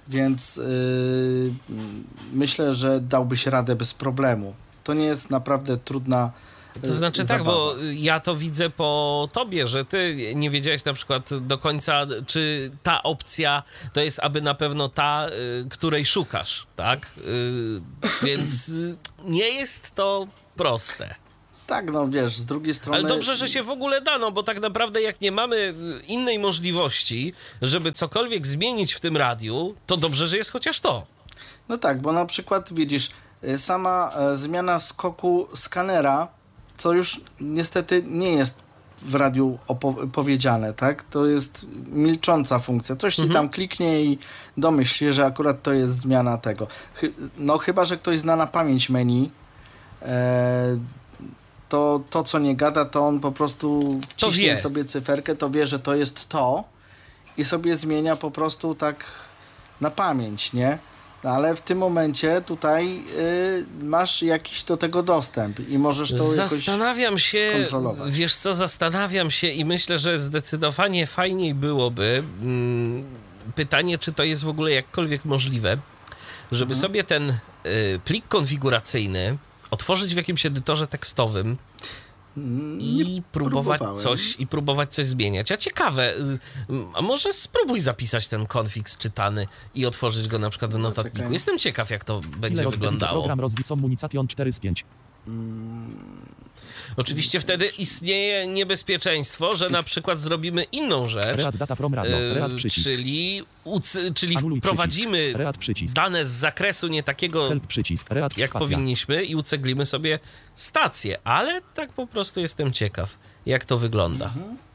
Więc yy, myślę, że dałbyś radę bez problemu. To nie jest naprawdę trudna To znaczy yy, tak, zabawa. bo ja to widzę po tobie, że ty nie wiedziałeś na przykład do końca, czy ta opcja to jest aby na pewno ta, y, której szukasz, tak? Y, więc y, nie jest to proste. Tak, no wiesz, z drugiej strony... Ale dobrze, że się w ogóle dano, bo tak naprawdę jak nie mamy innej możliwości, żeby cokolwiek zmienić w tym radiu, to dobrze, że jest chociaż to. No tak, bo na przykład widzisz, y, sama e, zmiana skoku skanera, co już niestety nie jest w radiu opo- powiedziane, tak? To jest milcząca funkcja. Coś ci Mhm. tam kliknie i domyśl się, że akurat to jest zmiana tego. Chy- no chyba, że ktoś zna na pamięć menu, e, to to, co nie gada, to on po prostu To wciśnie wie. sobie cyferkę, to wie, że to jest to i sobie zmienia po prostu tak na pamięć, nie? No, ale w tym momencie tutaj y, masz jakiś do tego dostęp i możesz to jakoś Zastanawiam się, skontrolować. wiesz co, zastanawiam się i myślę, że zdecydowanie fajniej byłoby mm, pytanie, czy to jest w ogóle jakkolwiek możliwe, żeby Mhm. sobie ten y, plik konfiguracyjny otworzyć w jakimś edytorze tekstowym Mm, i nie próbować próbowałem. coś i próbować coś zmieniać. A ciekawe, y, a może spróbuj zapisać ten konfig czytany i otworzyć go na przykład w notatniku. czekaj. Jestem ciekaw, jak to Chwilę będzie rozwój wyglądało. program rozwój Communication cztery z pięć. Oczywiście wtedy istnieje niebezpieczeństwo, że na przykład zrobimy inną rzecz, Read data from radio. e, Read przycisk. czyli, uc- czyli Anuluj wprowadzimy przycisk. Read przycisk. dane z zakresu nie takiego, Help przycisk. Read jak spacja. powinniśmy i uceglimy sobie stację, ale tak po prostu jestem ciekaw, jak to wygląda.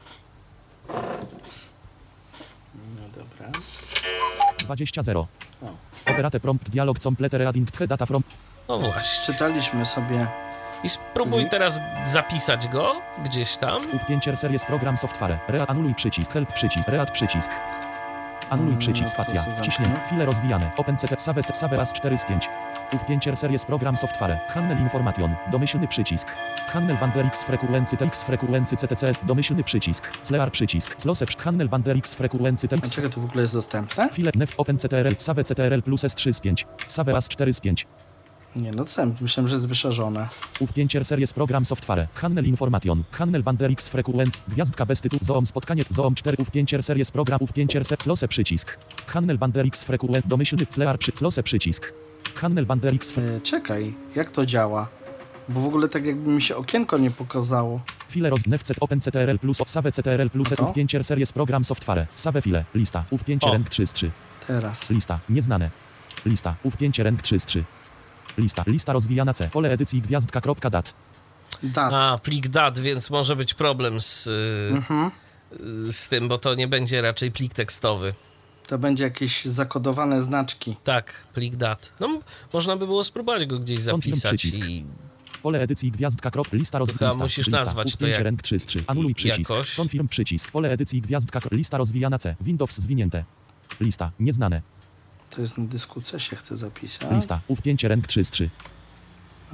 No dobra. dwadzieścia zero. O. Operate prompt dialog complete reading the data from. No właśnie. Czytaliśmy sobie. I spróbuj teraz zapisać go gdzieś tam. Uwpięcie series program software. Read anuluj przycisk. Help przycisk. Read przycisk. Anuluj przycisk. No, to Spacja. się Wciśnięte. zamknie. Chwile rozwijane. OpenCT Save Save as cztery z pięć. Uwpięcie series program software. Handel information. Domyślny przycisk. Handel bander X frekuency T X frekuency C T C. Domyślny przycisk. Slear przycisk. Slosepsz. Handel bander X frekuency T X. Dlaczego to w ogóle jest dostępne? Chwile. Neft OpenCTRL. Save C T R L plus S trzy z pięć. Save as cztery z pięć. Nie, no co? Myślałem, że jest wyszarzone. Uwpięcie series program software. Handel information. Handel bander X frequent. Gwiazdka bez tytułu. Zoom spotkanie. Zoom cztery. Uwpięcie series program. Uwpięcie se. Slose przycisk. Handel bander X frequent. Domyślny. Slear przy. Slose przycisk. Handel bander X fre... E, czekaj, jak to działa? Bo w ogóle tak jakby mi się okienko nie pokazało. File roz... Nefcet OpenCTRL plus. Save C T R L plus. No to? Uwpięcie series program software. Save file. Lista. Uwpięcie O. rank trzy z trzy. Teraz. Lista. Nieznane. Lista. Uwpięcie rank trzy z trzy. Lista. Lista rozwijana C. Pole edycji gwiazdka kropka dat. Dat. A, plik dat, więc może być problem z, y, Mhm. y, z tym, bo to nie będzie raczej plik tekstowy. To będzie jakieś zakodowane znaczki. Tak, plik dat. No, m- można by było spróbować go gdzieś Są film zapisać przycisk. i Pole edycji gwiazdka krop. Lista chyba rozwijana. musisz Lista. nazwać to Uwpięcie jak- rank trzy z trzy. Anuluj przycisk. jakoś. Są film przycisk. Pole edycji gwiazdka krop. Lista rozwijana C. Windows zwinięte. Lista. Nieznane. To jest na dysku C się chce zapisać. Lista. Uwpięcie rank trzy z trzy. E,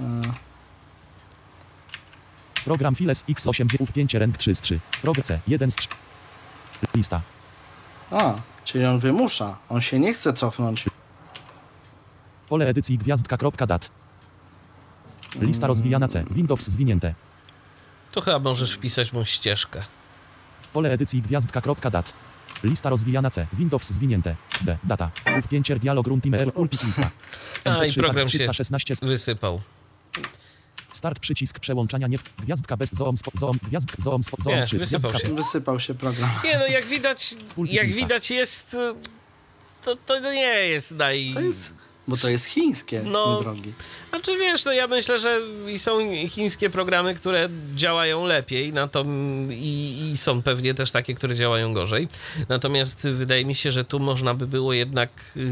Program Files X osiem. Uwpięcie rank trzy z trzy. Program C. jeden z trzy. Lista. A, czyli on wymusza. On się nie chce cofnąć. Pole edycji gwiazdka kropka dat. Lista rozwijana C. Windows zwinięte. to chyba możesz wpisać mu ścieżkę. Pole edycji gwiazdka kropka dat. Lista rozwijana C. Windows zwinięte. D. Data. Uwpięcie dialog run timer pulpit lista. A, i M P trzy program tak się trzysta szesnaście. wysypał. Start przycisk przełączania nie w gwiazdka bez zoom spo, zoom gwiazdka zoom spo, zoom Nie, trzy wysypał gwiazdka się. Wysypał się program. Nie no, jak widać, Pulpit jak lista. widać jest, y, to, to nie jest naj... To jest, bo to jest chińskie, No. mój drogi. Znaczy wiesz, no ja myślę, że i są chińskie programy, które działają lepiej na to i, i są pewnie też takie, które działają gorzej. Natomiast wydaje mi się, że tu można by było jednak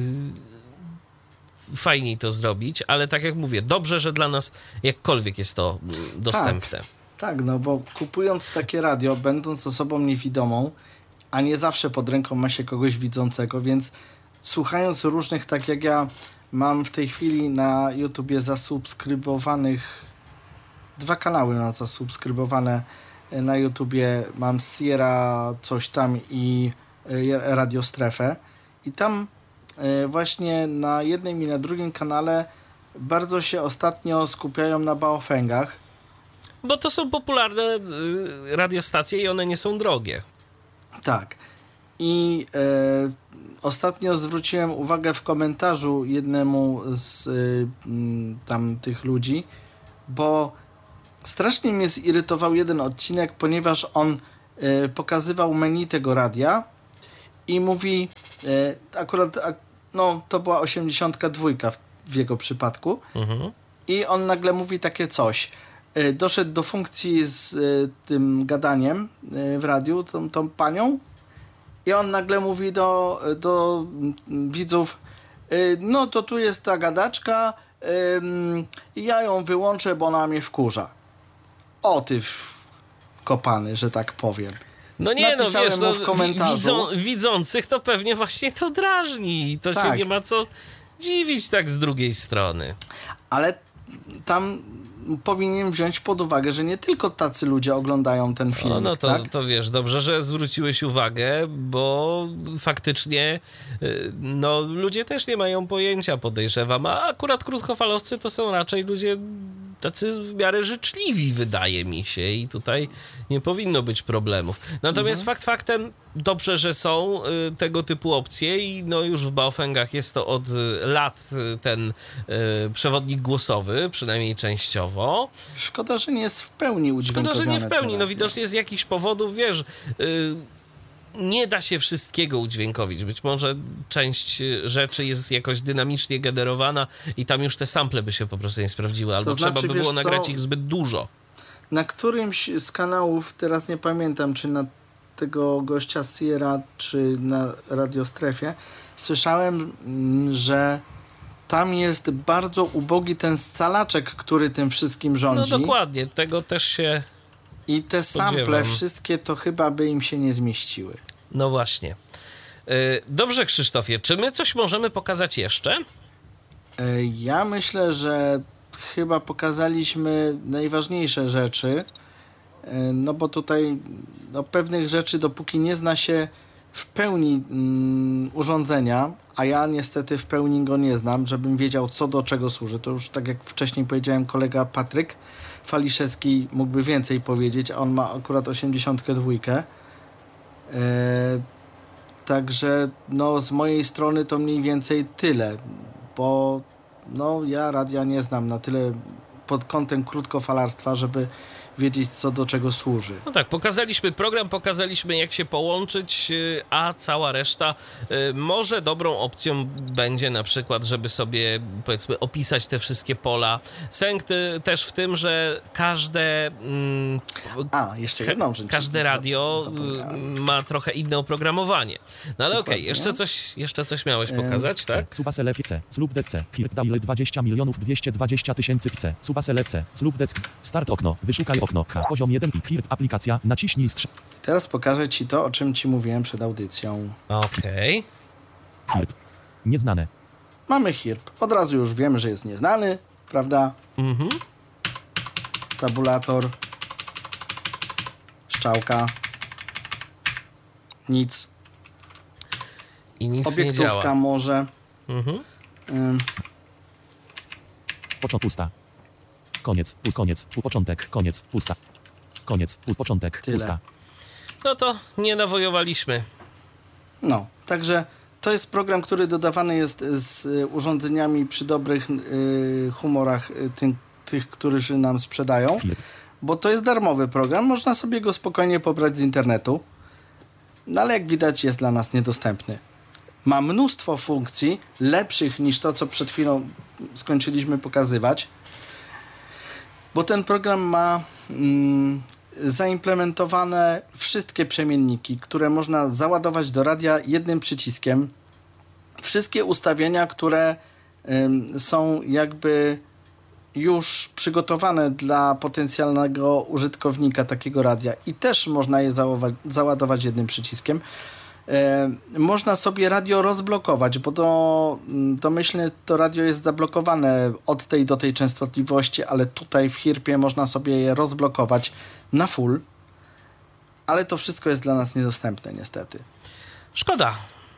y, fajniej to zrobić, ale tak jak mówię, dobrze, że dla nas jakkolwiek jest to y, dostępne. Tak, no bo kupując takie radio, będąc osobą niewidomą, a nie zawsze pod ręką ma się kogoś widzącego, więc słuchając różnych, tak jak ja mam w tej chwili na YouTubie zasubskrybowanych, dwa kanały mam zasubskrybowane na YouTubie, mam Sierra coś tam i y, Radio Strefę i tam e, właśnie na jednym i na drugim kanale bardzo się ostatnio skupiają na baofengach. Bo to są popularne y, radiostacje i one nie są drogie. Tak. I e, ostatnio zwróciłem uwagę w komentarzu jednemu z y, m, tam tych ludzi, bo strasznie mnie zirytował jeden odcinek, ponieważ on y, pokazywał menu tego radia i mówi, y, akurat a, no, to była osiemdziesiątka dwa w, w jego przypadku, Mhm. i on nagle mówi takie coś. Y, doszedł do funkcji z y, tym gadaniem y, w radiu, tą, tą panią, i on nagle mówi do, do mm, widzów, y, no to tu jest ta gadaczka, y, ja ją wyłączę, bo ona mnie wkurza. O ty w- kopany, że tak powiem. No nie, no Napisałem wiesz, mu no, w komentarzu. widzą, widzących to pewnie właśnie to drażni i to się Tak. nie ma co dziwić tak z drugiej strony. Ale tam powinien wziąć pod uwagę, że nie tylko tacy ludzie oglądają ten film. No, no to, tak? to wiesz, dobrze, że zwróciłeś uwagę, bo faktycznie y, no, ludzie też nie mają pojęcia, podejrzewam, a akurat krótkofalowcy to są raczej ludzie tacy w miarę życzliwi, wydaje mi się, i tutaj nie powinno być problemów. Natomiast Mhm. fakt faktem, dobrze, że są y, tego typu opcje i no już w baofengach jest to od y, lat y, ten y, przewodnik głosowy, przynajmniej częściowo. Szkoda, że nie jest w pełni Szkoda, udźwiękowione. że nie w pełni. to No radio. widocznie z jakichś powodów, wiesz, yy, nie da się wszystkiego udźwiękowić. Być może część y, rzeczy jest jakoś dynamicznie generowana i tam już te sample by się po prostu nie sprawdziły, albo znaczy, trzeba by wiesz było co? nagrać ich zbyt dużo. Na którymś z kanałów, teraz nie pamiętam, czy na tego gościa Sierra, czy na Radiostrefie, słyszałem, mm, że tam jest bardzo ubogi ten scalaczek, który tym wszystkim No rządzi. dokładnie, tego też się... I te sample spodziewam. wszystkie to chyba by im się nie zmieściły. No właśnie. Yy, dobrze, Krzysztofie, czy my coś możemy pokazać jeszcze? E, Ja myślę, że chyba pokazaliśmy najważniejsze rzeczy, e, no bo tutaj no, pewnych rzeczy, dopóki nie zna się w pełni mm, urządzenia, a ja niestety w pełni go nie znam, żebym wiedział, co do czego służy. To już tak jak wcześniej powiedziałem, kolega Patryk Faliszewski mógłby więcej powiedzieć, a on ma akurat osiemdziesiątkę dwa. E, także no, z mojej strony to mniej więcej tyle, bo no, ja radia nie znam na tyle pod kątem krótkofalarstwa, żeby wiedzieć, co do czego służy. No tak, pokazaliśmy program, pokazaliśmy jak się połączyć, yy, a cała reszta yy, może dobrą opcją będzie na przykład, żeby sobie powiedzmy opisać te wszystkie pola. Sęk ty, też w tym, że każde mm, A, jeszcze jedną rzecz. każde radio Zapomniałem. y, ma trochę inne oprogramowanie. No ale okej, Dokładnie. jeszcze coś jeszcze coś miałeś Em, pokazać, tak? C, Cupasele C, Slub D C, Kirk Daily dwadzieścia milionów dwieście dwadzieścia tysięcy C, Cupasele C, Slub D C, Start okno, wyszukaj okno, H, poziom jeden i Kirk aplikacja, naciśnij strz... Teraz pokażę Ci to, o czym Ci mówiłem przed audycją. Okej. Kirk. Nieznane. Mamy H I R P. Od razu już wiemy, że jest nieznany, prawda? Mhm. Tabulator. Szczałka. Nic. I nic nie Obiektówka działa. może. Mhm. Ym, Początek pusta. Koniec, pu, koniec, pu, początek, koniec, pusta. Koniec, pu, początek, Tyle. pusta. No to nie nawojowaliśmy. No, także to jest program, który dodawany jest z y, urządzeniami przy dobrych y, humorach y, tym, tych, którzy nam sprzedają, Kirk. bo to jest darmowy program, można sobie go spokojnie pobrać z internetu, no ale jak widać jest dla nas niedostępny. Ma mnóstwo funkcji, lepszych niż to, co przed chwilą skończyliśmy pokazywać, bo ten program ma mm, zaimplementowane wszystkie przemienniki, które można załadować do radia jednym przyciskiem. Wszystkie ustawienia, które ym, są jakby już przygotowane dla potencjalnego użytkownika takiego radia i też można je załowa- załadować jednym przyciskiem. E, można sobie radio rozblokować, bo do, domyślnie to radio jest zablokowane od tej do tej częstotliwości, ale tutaj w H I R P-ie można sobie je rozblokować na full, ale to wszystko jest dla nas niedostępne niestety. Szkoda,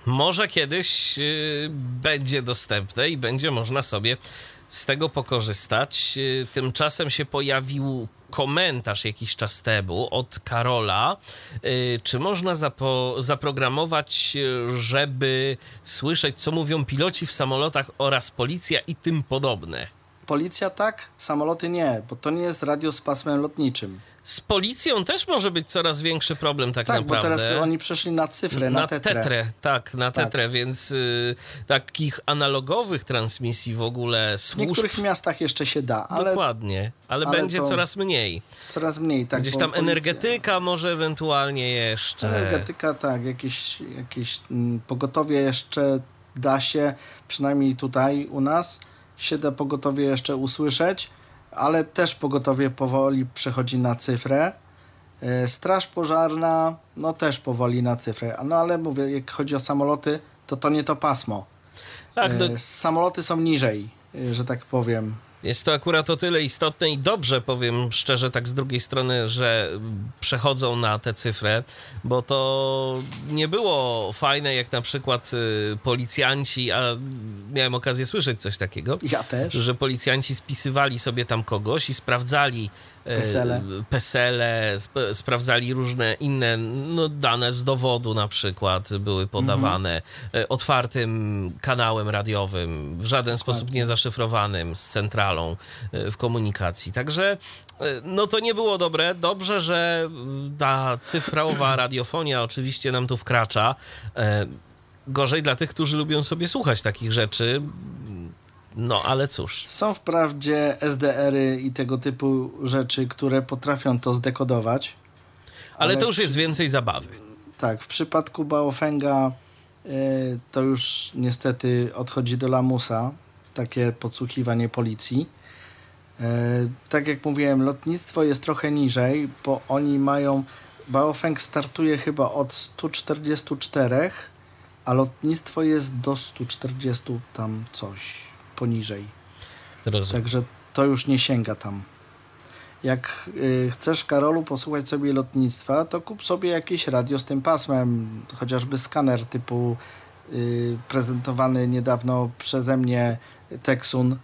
Może kiedyś yy, będzie dostępne i będzie można sobie z tego pokorzystać. Yy, tymczasem się pojawił komentarz jakiś czas temu od Karola. Yy, czy można zapo- zaprogramować, yy, żeby słyszeć, co mówią piloci w samolotach oraz policja i tym podobne? Policja tak, samoloty nie, bo to nie jest radio z pasmem lotniczym. Z policją też może być coraz większy problem tak, Tak, naprawdę. bo teraz oni przeszli na cyfrę, na, na tetrę. tetrę. Tak, na Tak. tetrę, więc y, takich analogowych transmisji w ogóle W służb... niektórych miastach jeszcze się da, ale Dokładnie, ale, ale będzie to coraz mniej. coraz mniej. Tak, Gdzieś bo tam policja- energetyka może ewentualnie jeszcze. Energetyka, tak, jakieś, jakieś mm, pogotowie jeszcze da się, przynajmniej tutaj u nas, się da pogotowie jeszcze usłyszeć, ale też pogotowie powoli przechodzi na cyfrę. E, Straż pożarna, no też powoli na cyfrę. No ale mówię, jak chodzi o samoloty, to to nie to pasmo. Tak, do, E, Samoloty są niżej, e, że tak powiem. jest to akurat o tyle istotne i dobrze, powiem szczerze, tak z drugiej strony, że przechodzą na tę cyfrę, bo to nie było fajne, jak na przykład y, policjanci, a miałem okazję słyszeć coś takiego, Ja też. że policjanci spisywali sobie tam kogoś i sprawdzali e, Pesele. pesele, sp- sprawdzali różne inne no, dane z dowodu na przykład były podawane e, otwartym kanałem radiowym, w żaden sposób nie zaszyfrowanym, z centralą e, w komunikacji. Także e, no to nie było dobre. Dobrze, że mm, ta cyfrowa radiofonia oczywiście nam tu wkracza. E, Gorzej dla tych, którzy lubią sobie słuchać takich rzeczy. No, ale cóż. Są wprawdzie S D R-y i tego typu rzeczy, które potrafią to zdekodować. Ale to w już jest przy- więcej zabawy. Tak, w przypadku Baofenga y, to już niestety odchodzi do lamusa, takie podsłuchiwanie policji. Y, tak jak mówiłem, lotnictwo jest trochę niżej, bo oni mają... Baofeng startuje chyba od stu czterdziestu czterech, a lotnictwo jest do stu czterdziestu tam coś poniżej. Rozumiem. Także to już nie sięga tam. Jak y, chcesz, Karolu, posłuchać sobie lotnictwa, to kup sobie jakieś radio z tym pasmem, chociażby skaner typu y, prezentowany niedawno przeze mnie Texun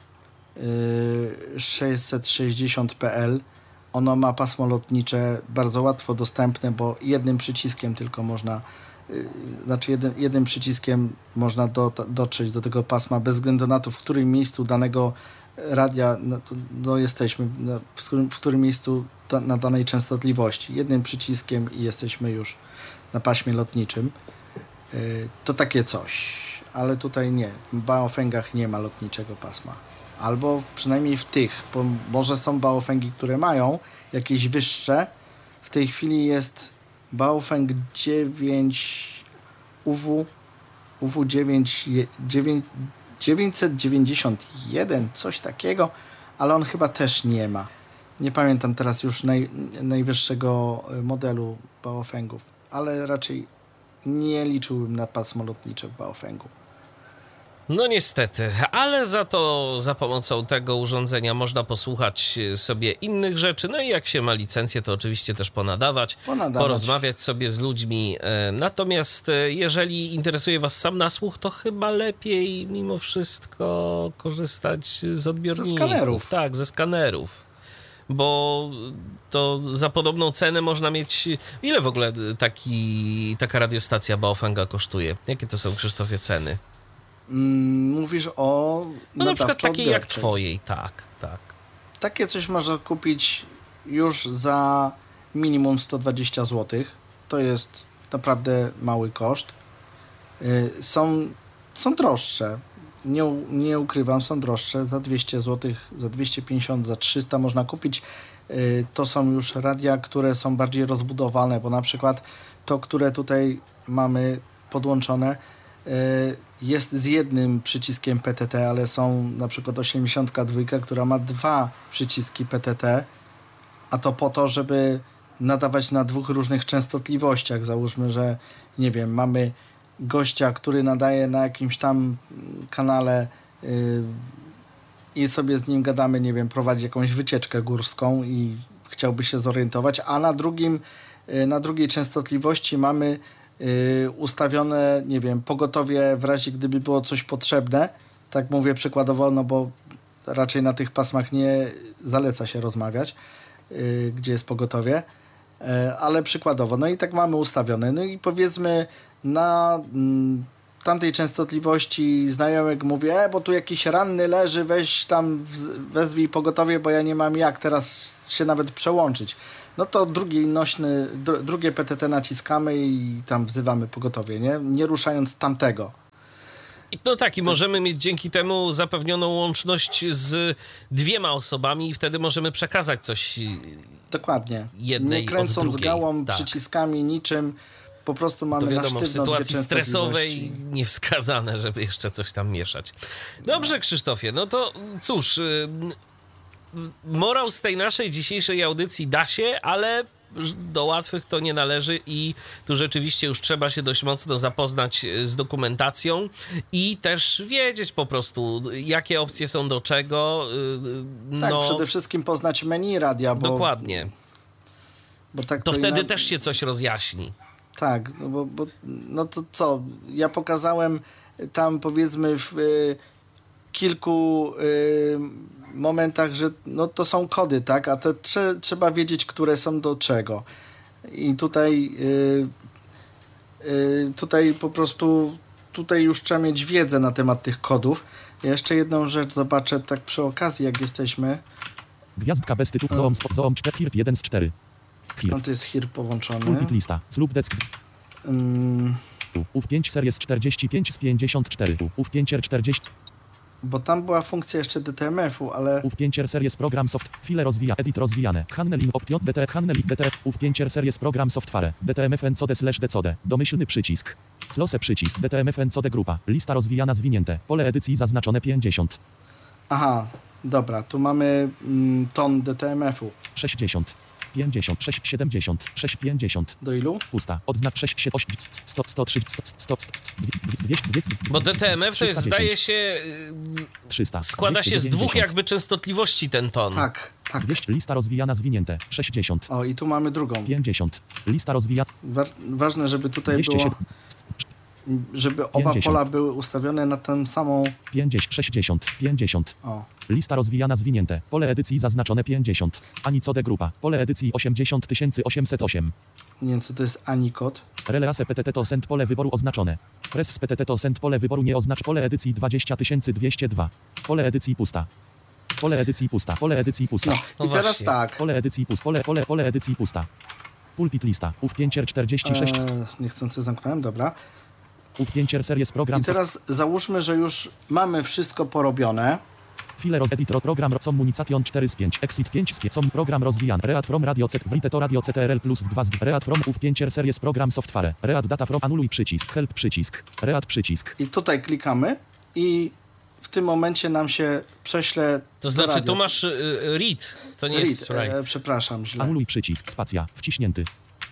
y, sześćset sześćdziesiąt P L. Ono ma pasmo lotnicze bardzo łatwo dostępne, bo jednym przyciskiem tylko można y, znaczy jednym, jednym przyciskiem można do, dotrzeć do tego pasma bez względu na to, w którym miejscu danego radia no, to, no jesteśmy, no, w, którym, w którym miejscu ta, na danej częstotliwości. Jednym przyciskiem i jesteśmy już na paśmie lotniczym. Y, to takie coś, ale tutaj nie. W Baofengach nie ma lotniczego pasma. Albo przynajmniej w tych, bo może są Baofengi, które mają jakieś wyższe. W tej chwili jest Baofeng dziewięć U W, U W dziewięć, dziewięćset dziewięćdziesiąt jeden, coś takiego, ale on chyba też nie ma. Nie pamiętam teraz już naj, najwyższego modelu Baofengów, ale raczej nie liczyłbym na pasmo lotnicze w Baofengu. No niestety, ale za to za pomocą tego urządzenia można posłuchać sobie innych rzeczy, no i jak się ma licencję, to oczywiście też ponadawać, Ponadawać. porozmawiać sobie z ludźmi. E, Natomiast e, jeżeli interesuje was sam nasłuch, to chyba lepiej mimo wszystko korzystać z odbiorników. Ze skanerów. Tak, ze skanerów. Bo to za podobną cenę można mieć... Ile w ogóle taki, taka radiostacja Baofenga kosztuje? Jakie to są, Krzysztofie, ceny? Mówisz o No na przykład takiej jak nadawczo-odbiorczej. twojej, tak, tak. Takie coś można kupić już za minimum sto dwadzieścia złotych. To jest naprawdę mały koszt. Y, Są, są droższe. Nie, u- nie ukrywam, są droższe. Za dwieście złotych, za dwieście pięćdziesiąt, za trzysta można kupić. Y, To są już radia, które są bardziej rozbudowane, bo na przykład to, które tutaj mamy podłączone, y, jest z jednym przyciskiem P T T, ale są na przykład osiemdziesiąt dwa, która ma dwa przyciski P T T, a to po to, żeby nadawać na dwóch różnych częstotliwościach. Załóżmy, że nie wiem, mamy gościa, który nadaje na jakimś tam kanale yy, i sobie z nim gadamy, nie wiem, prowadzi jakąś wycieczkę górską i chciałby się zorientować, a na drugim, yy, na drugiej częstotliwości mamy yy, ustawione, nie wiem, pogotowie w razie gdyby było coś potrzebne. Tak mówię przykładowo, no bo raczej na tych pasmach nie zaleca się rozmawiać, yy, gdzie jest pogotowie. Ale przykładowo, no i tak mamy ustawione. No i powiedzmy na mm, tamtej częstotliwości znajomek mówię, e, bo tu jakiś ranny leży, weź tam, wezwij pogotowie, bo ja nie mam jak teraz się nawet przełączyć. No to drugi nośny, dr- drugie P T T naciskamy i tam wzywamy pogotowie, nie? Nie ruszając tamtego. No tak, i możemy mieć dzięki temu zapewnioną łączność z dwiema osobami i wtedy możemy przekazać coś Dokładnie. jednej Nie kręcąc od drugiej. gałą, Tak. przyciskami, niczym, po prostu mamy To na wiadomo, w sztywno dwie sytuacji stresowej częstotliwości. niewskazane, żeby jeszcze coś tam mieszać. Dobrze, Krzysztofie, no to cóż, y, morał z tej naszej dzisiejszej audycji da się, ale do łatwych to nie należy i tu rzeczywiście już trzeba się dość mocno zapoznać z dokumentacją i też wiedzieć po prostu, jakie opcje są do czego. y, Tak, no, przede wszystkim poznać menu radia, bo, dokładnie. bo tak To to wtedy ina- też się coś rozjaśni. Tak, no bo, bo no to co, ja pokazałem tam powiedzmy w y, kilku y, momentach, że no to są kody, tak, a te trze, trzeba wiedzieć, które są do czego. I tutaj y, y, tutaj po prostu tutaj już trzeba mieć wiedzę na temat tych kodów. Ja jeszcze jedną rzecz zobaczę tak przy okazji, jak jesteśmy. Gwiazdka bez tytułu Zoom Spot Zoom cztery Hirp jeden z cztery. No Hirp. to jest H I R połączony. Pulpit lista. Slub deck. Ym, U F pięć series czterdzieści pięć z pięćdziesiąt cztery. U F pięć R czterdzieści. bo tam była funkcja jeszcze D T M F-u, ale U F pięć R series program soft. File rozwija. Edit rozwijane. Handling option. D T handling D T. U F pięć R series program software. D T M F N C O D slash D C O D. Domyślny przycisk. Slose przycisk. D T M F N C O D grupa. Lista rozwijana zwinięte. Pole edycji zaznaczone pięćdziesiąt. aha, dobra, tu mamy mm, ton D T M F-u. sześćdziesiąt. pięćdziesiąt. sześć siedemdziesiąt. sześć pięćdziesiąt. Do ilu? Pusta. Odznacz sześć osiem sto sto trzy sto dwieście Bo D T M F to jest, trzysta dziesięć. zdaje się, y, trzysta. składa się z dwóch dwieście jakby częstotliwości ten ton. Tak, tak. dwieście. Lista rozwijana zwinięte. sześćdziesiąt. O, i tu mamy drugą. pięćdziesiąt. Lista rozwijana. Wa- ważne, żeby tutaj dwieście było, siedem. żeby oba pięćdziesiąt. pola były ustawione na tę samą... pięćdziesiąt. sześćdziesiąt. pięćdziesiąt. O, Lista rozwijana zwinięte. Pole edycji zaznaczone pięćdziesiąt. Ani C D grupa. Pole edycji osiemdziesiąt tysięcy osiemset osiem. nie wiem, co to jest ani kod. Release P T T to send pole wyboru oznaczone. Press z P T T to send pole wyboru nie oznacz pole edycji dwadzieścia tysięcy dwieście dwa. Pole edycji pusta. Pole edycji pusta. Pole edycji pusta. No, No i teraz właśnie. tak. Pole edycji pusta. Pole, pole, pole edycji pusta. Pulpit lista. U F pięć R czterdzieści sześć. E, niechcący zamknąłem, dobra. U F pięć R series program. I teraz załóżmy, że już mamy wszystko porobione. File roz editor program com munication cztery z pięć. Exit pięć z pięć. Com program rozwijany. Read from radio C. Write to radio C T R L plus w dwa z Read from U F pięć R series program software. Read data from anuluj przycisk. Help przycisk. Read przycisk. I tutaj klikamy i w tym momencie nam się prześle To do znaczy, radia. tu masz y, read, to nie Read, jest write. e, przepraszam, źle, Anuluj przycisk. Spacja. Wciśnięty.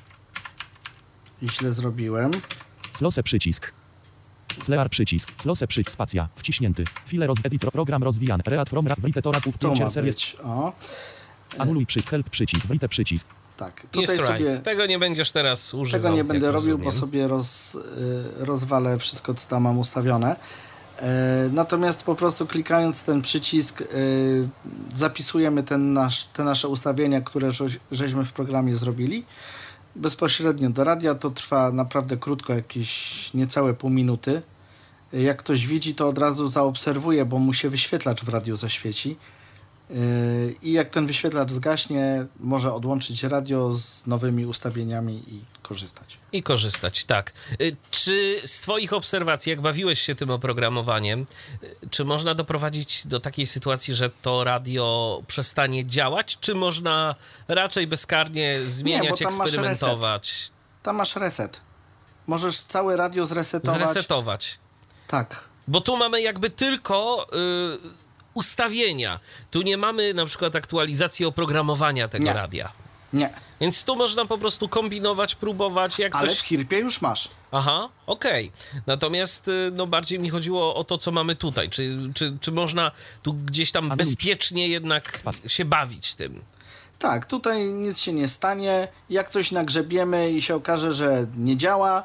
źle zrobiłem. Slose przycisk. Slear przycisk. Slose przycisk. Spacja. Wciśnięty. File roz editor program rozwijany. Read from ra- Write to rad U F To pięć ma R series. być, o, Anuluj przy help przycisk. Write przycisk. tak. Jest Tutaj right. sobie Tego nie będziesz teraz używał. tego nie będę jak robił, bo rozumiem. sobie roz, y, rozwalę wszystko, co tam mam ustawione. E, natomiast po prostu klikając ten przycisk y, zapisujemy ten nasz, te nasze ustawienia, które żeś, żeśmy w programie zrobili. Bezpośrednio do radia to trwa naprawdę krótko, jakieś niecałe pół minuty. Jak ktoś widzi, to od razu zaobserwuje, bo mu się wyświetlacz w radiu zaświeci. Yy, I jak ten wyświetlacz zgaśnie, może odłączyć radio z nowymi ustawieniami i korzystać. I korzystać, tak. Y, Czy z twoich obserwacji, jak bawiłeś się tym oprogramowaniem, y, czy można doprowadzić do takiej sytuacji, że to radio przestanie działać, czy można raczej bezkarnie zmieniać, tam masz eksperymentować, Tam masz reset. Możesz całe radio zresetować. zresetować? Tak. Bo tu mamy jakby tylko y, ustawienia. Tu nie mamy na przykład aktualizacji oprogramowania tego Nie. radia. Nie. Więc tu można po prostu kombinować, próbować, jak Ale coś... w Hirpie już masz. Aha, okej. Natomiast y, no, bardziej mi chodziło o to, co mamy tutaj. Czy, czy, czy można tu gdzieś tam Anuluj. bezpiecznie jednak Spacja. się bawić tym? Tak, tutaj nic się nie stanie. Jak coś nagrzebiemy i się okaże, że nie działa,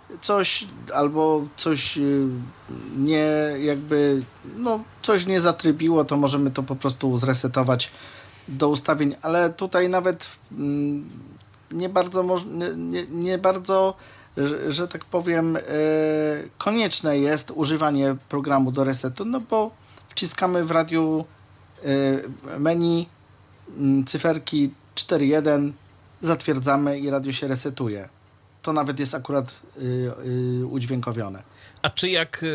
coś albo coś y, nie jakby, no coś nie zatrybiło, to możemy to po prostu zresetować do ustawień, ale tutaj nawet mm, nie bardzo, moż- nie, nie, nie bardzo że, że tak powiem, e, konieczne jest używanie programu do resetu, no bo wciskamy w radiu e, menu m, cyferki cztery jeden, zatwierdzamy i radio się resetuje. To nawet jest akurat y, y, udźwiękowione. A czy jak